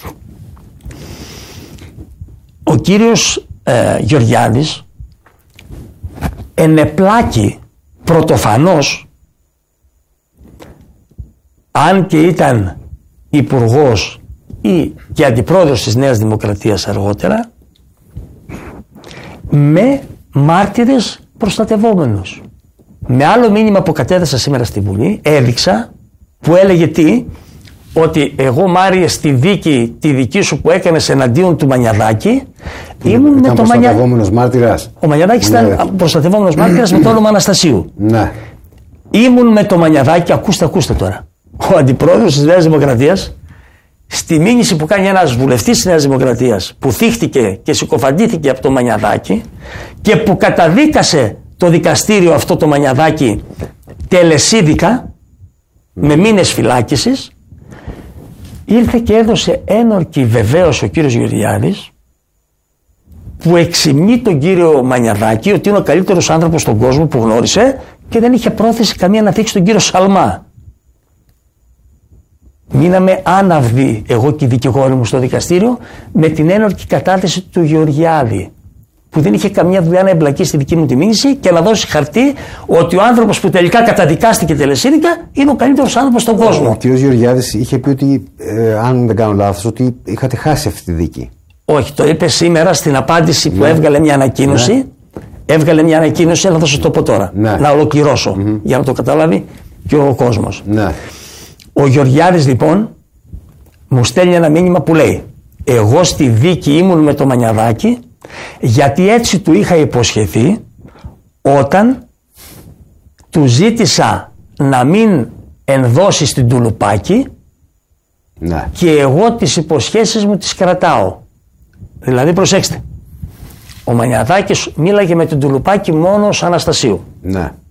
[SPEAKER 11] Ο κύριος Γεωργιάδης ενεπλάκη πρωτοφανώς, αν και ήταν υπουργός ή και αντιπρόεδρος της Νέας Δημοκρατίας αργότερα, με μάρτυρες προστατευόμενους. Με άλλο μήνυμα που κατέθεσα σήμερα στη Βουλή έδειξα, που έλεγε τι, ότι εγώ Μάριε στη δίκη τη δική σου που έκανες εναντίον του Μανιαδάκη ήμουν με το
[SPEAKER 10] προστατευόμενος μάρτυρας.
[SPEAKER 11] Ο Μανιαδάκης ήταν προστατευόμενος μάρτυρας με το όνομα Αναστασίου.
[SPEAKER 10] Ναι.
[SPEAKER 11] Ήμουν με το Μανιαδάκη, ακούστε τώρα, ο αντιπρόεδρος της Νέας Δημοκρατίας, στη μήνυση που κάνει ένας βουλευτής της Νέας Δημοκρατίας που θύχτηκε και συκοφαντήθηκε από το Μανιαδάκη και που καταδίκασε το δικαστήριο αυτό το Μανιαδάκη τελεσίδικα με μήνες φυλάκισης, ήρθε και έδωσε ένορκη βεβαίωση ο κύριος Γεωργιάδης, που εξυμνεί τον κύριο Μανιαδάκη ότι είναι ο καλύτερος άνθρωπος στον κόσμο που γνώρισε, και δεν είχε πρόθεση καμία να θίξει τον κύριο Σαλμά. Μείναμε άναυδοι εγώ και οι δικηγόροι μου στο δικαστήριο με την ένορκη κατάθεση του Γεωργιάδη, που δεν είχε καμία δουλειά να εμπλακεί στη δική μου τη μήνυση και να δώσει χαρτί ότι ο άνθρωπος που τελικά καταδικάστηκε τελεσίδικα είναι ο καλύτερος άνθρωπος στον κόσμο.
[SPEAKER 10] Ο κ. Γεωργιάδης είχε πει ότι, αν δεν κάνω λάθος, ότι είχατε χάσει αυτή τη δίκη.
[SPEAKER 11] Όχι, το είπε σήμερα στην απάντηση που έβγαλε μια ανακοίνωση. Ναι. Έβγαλε μια ανακοίνωση, αλλά θα σου το πω τώρα. Ναι. Να ολοκληρώσω για να το καταλάβει και ο κόσμος. Ναι. Ο Γεωργιάδης λοιπόν μου στέλνει ένα μήνυμα που λέει: εγώ στη δίκη ήμουν με το Μανιαδάκη, γιατί έτσι του είχα υποσχεθεί όταν του ζήτησα να μην ενδώσει στην Τουλουπάκη
[SPEAKER 10] Ναι.
[SPEAKER 11] Και εγώ τις υποσχέσεις μου τις κρατάω. Δηλαδή, προσέξτε. Ο Μανιαδάκης μίλαγε με τον Τουλουπάκη μόνο ως Αναστασίου.
[SPEAKER 10] Ναι.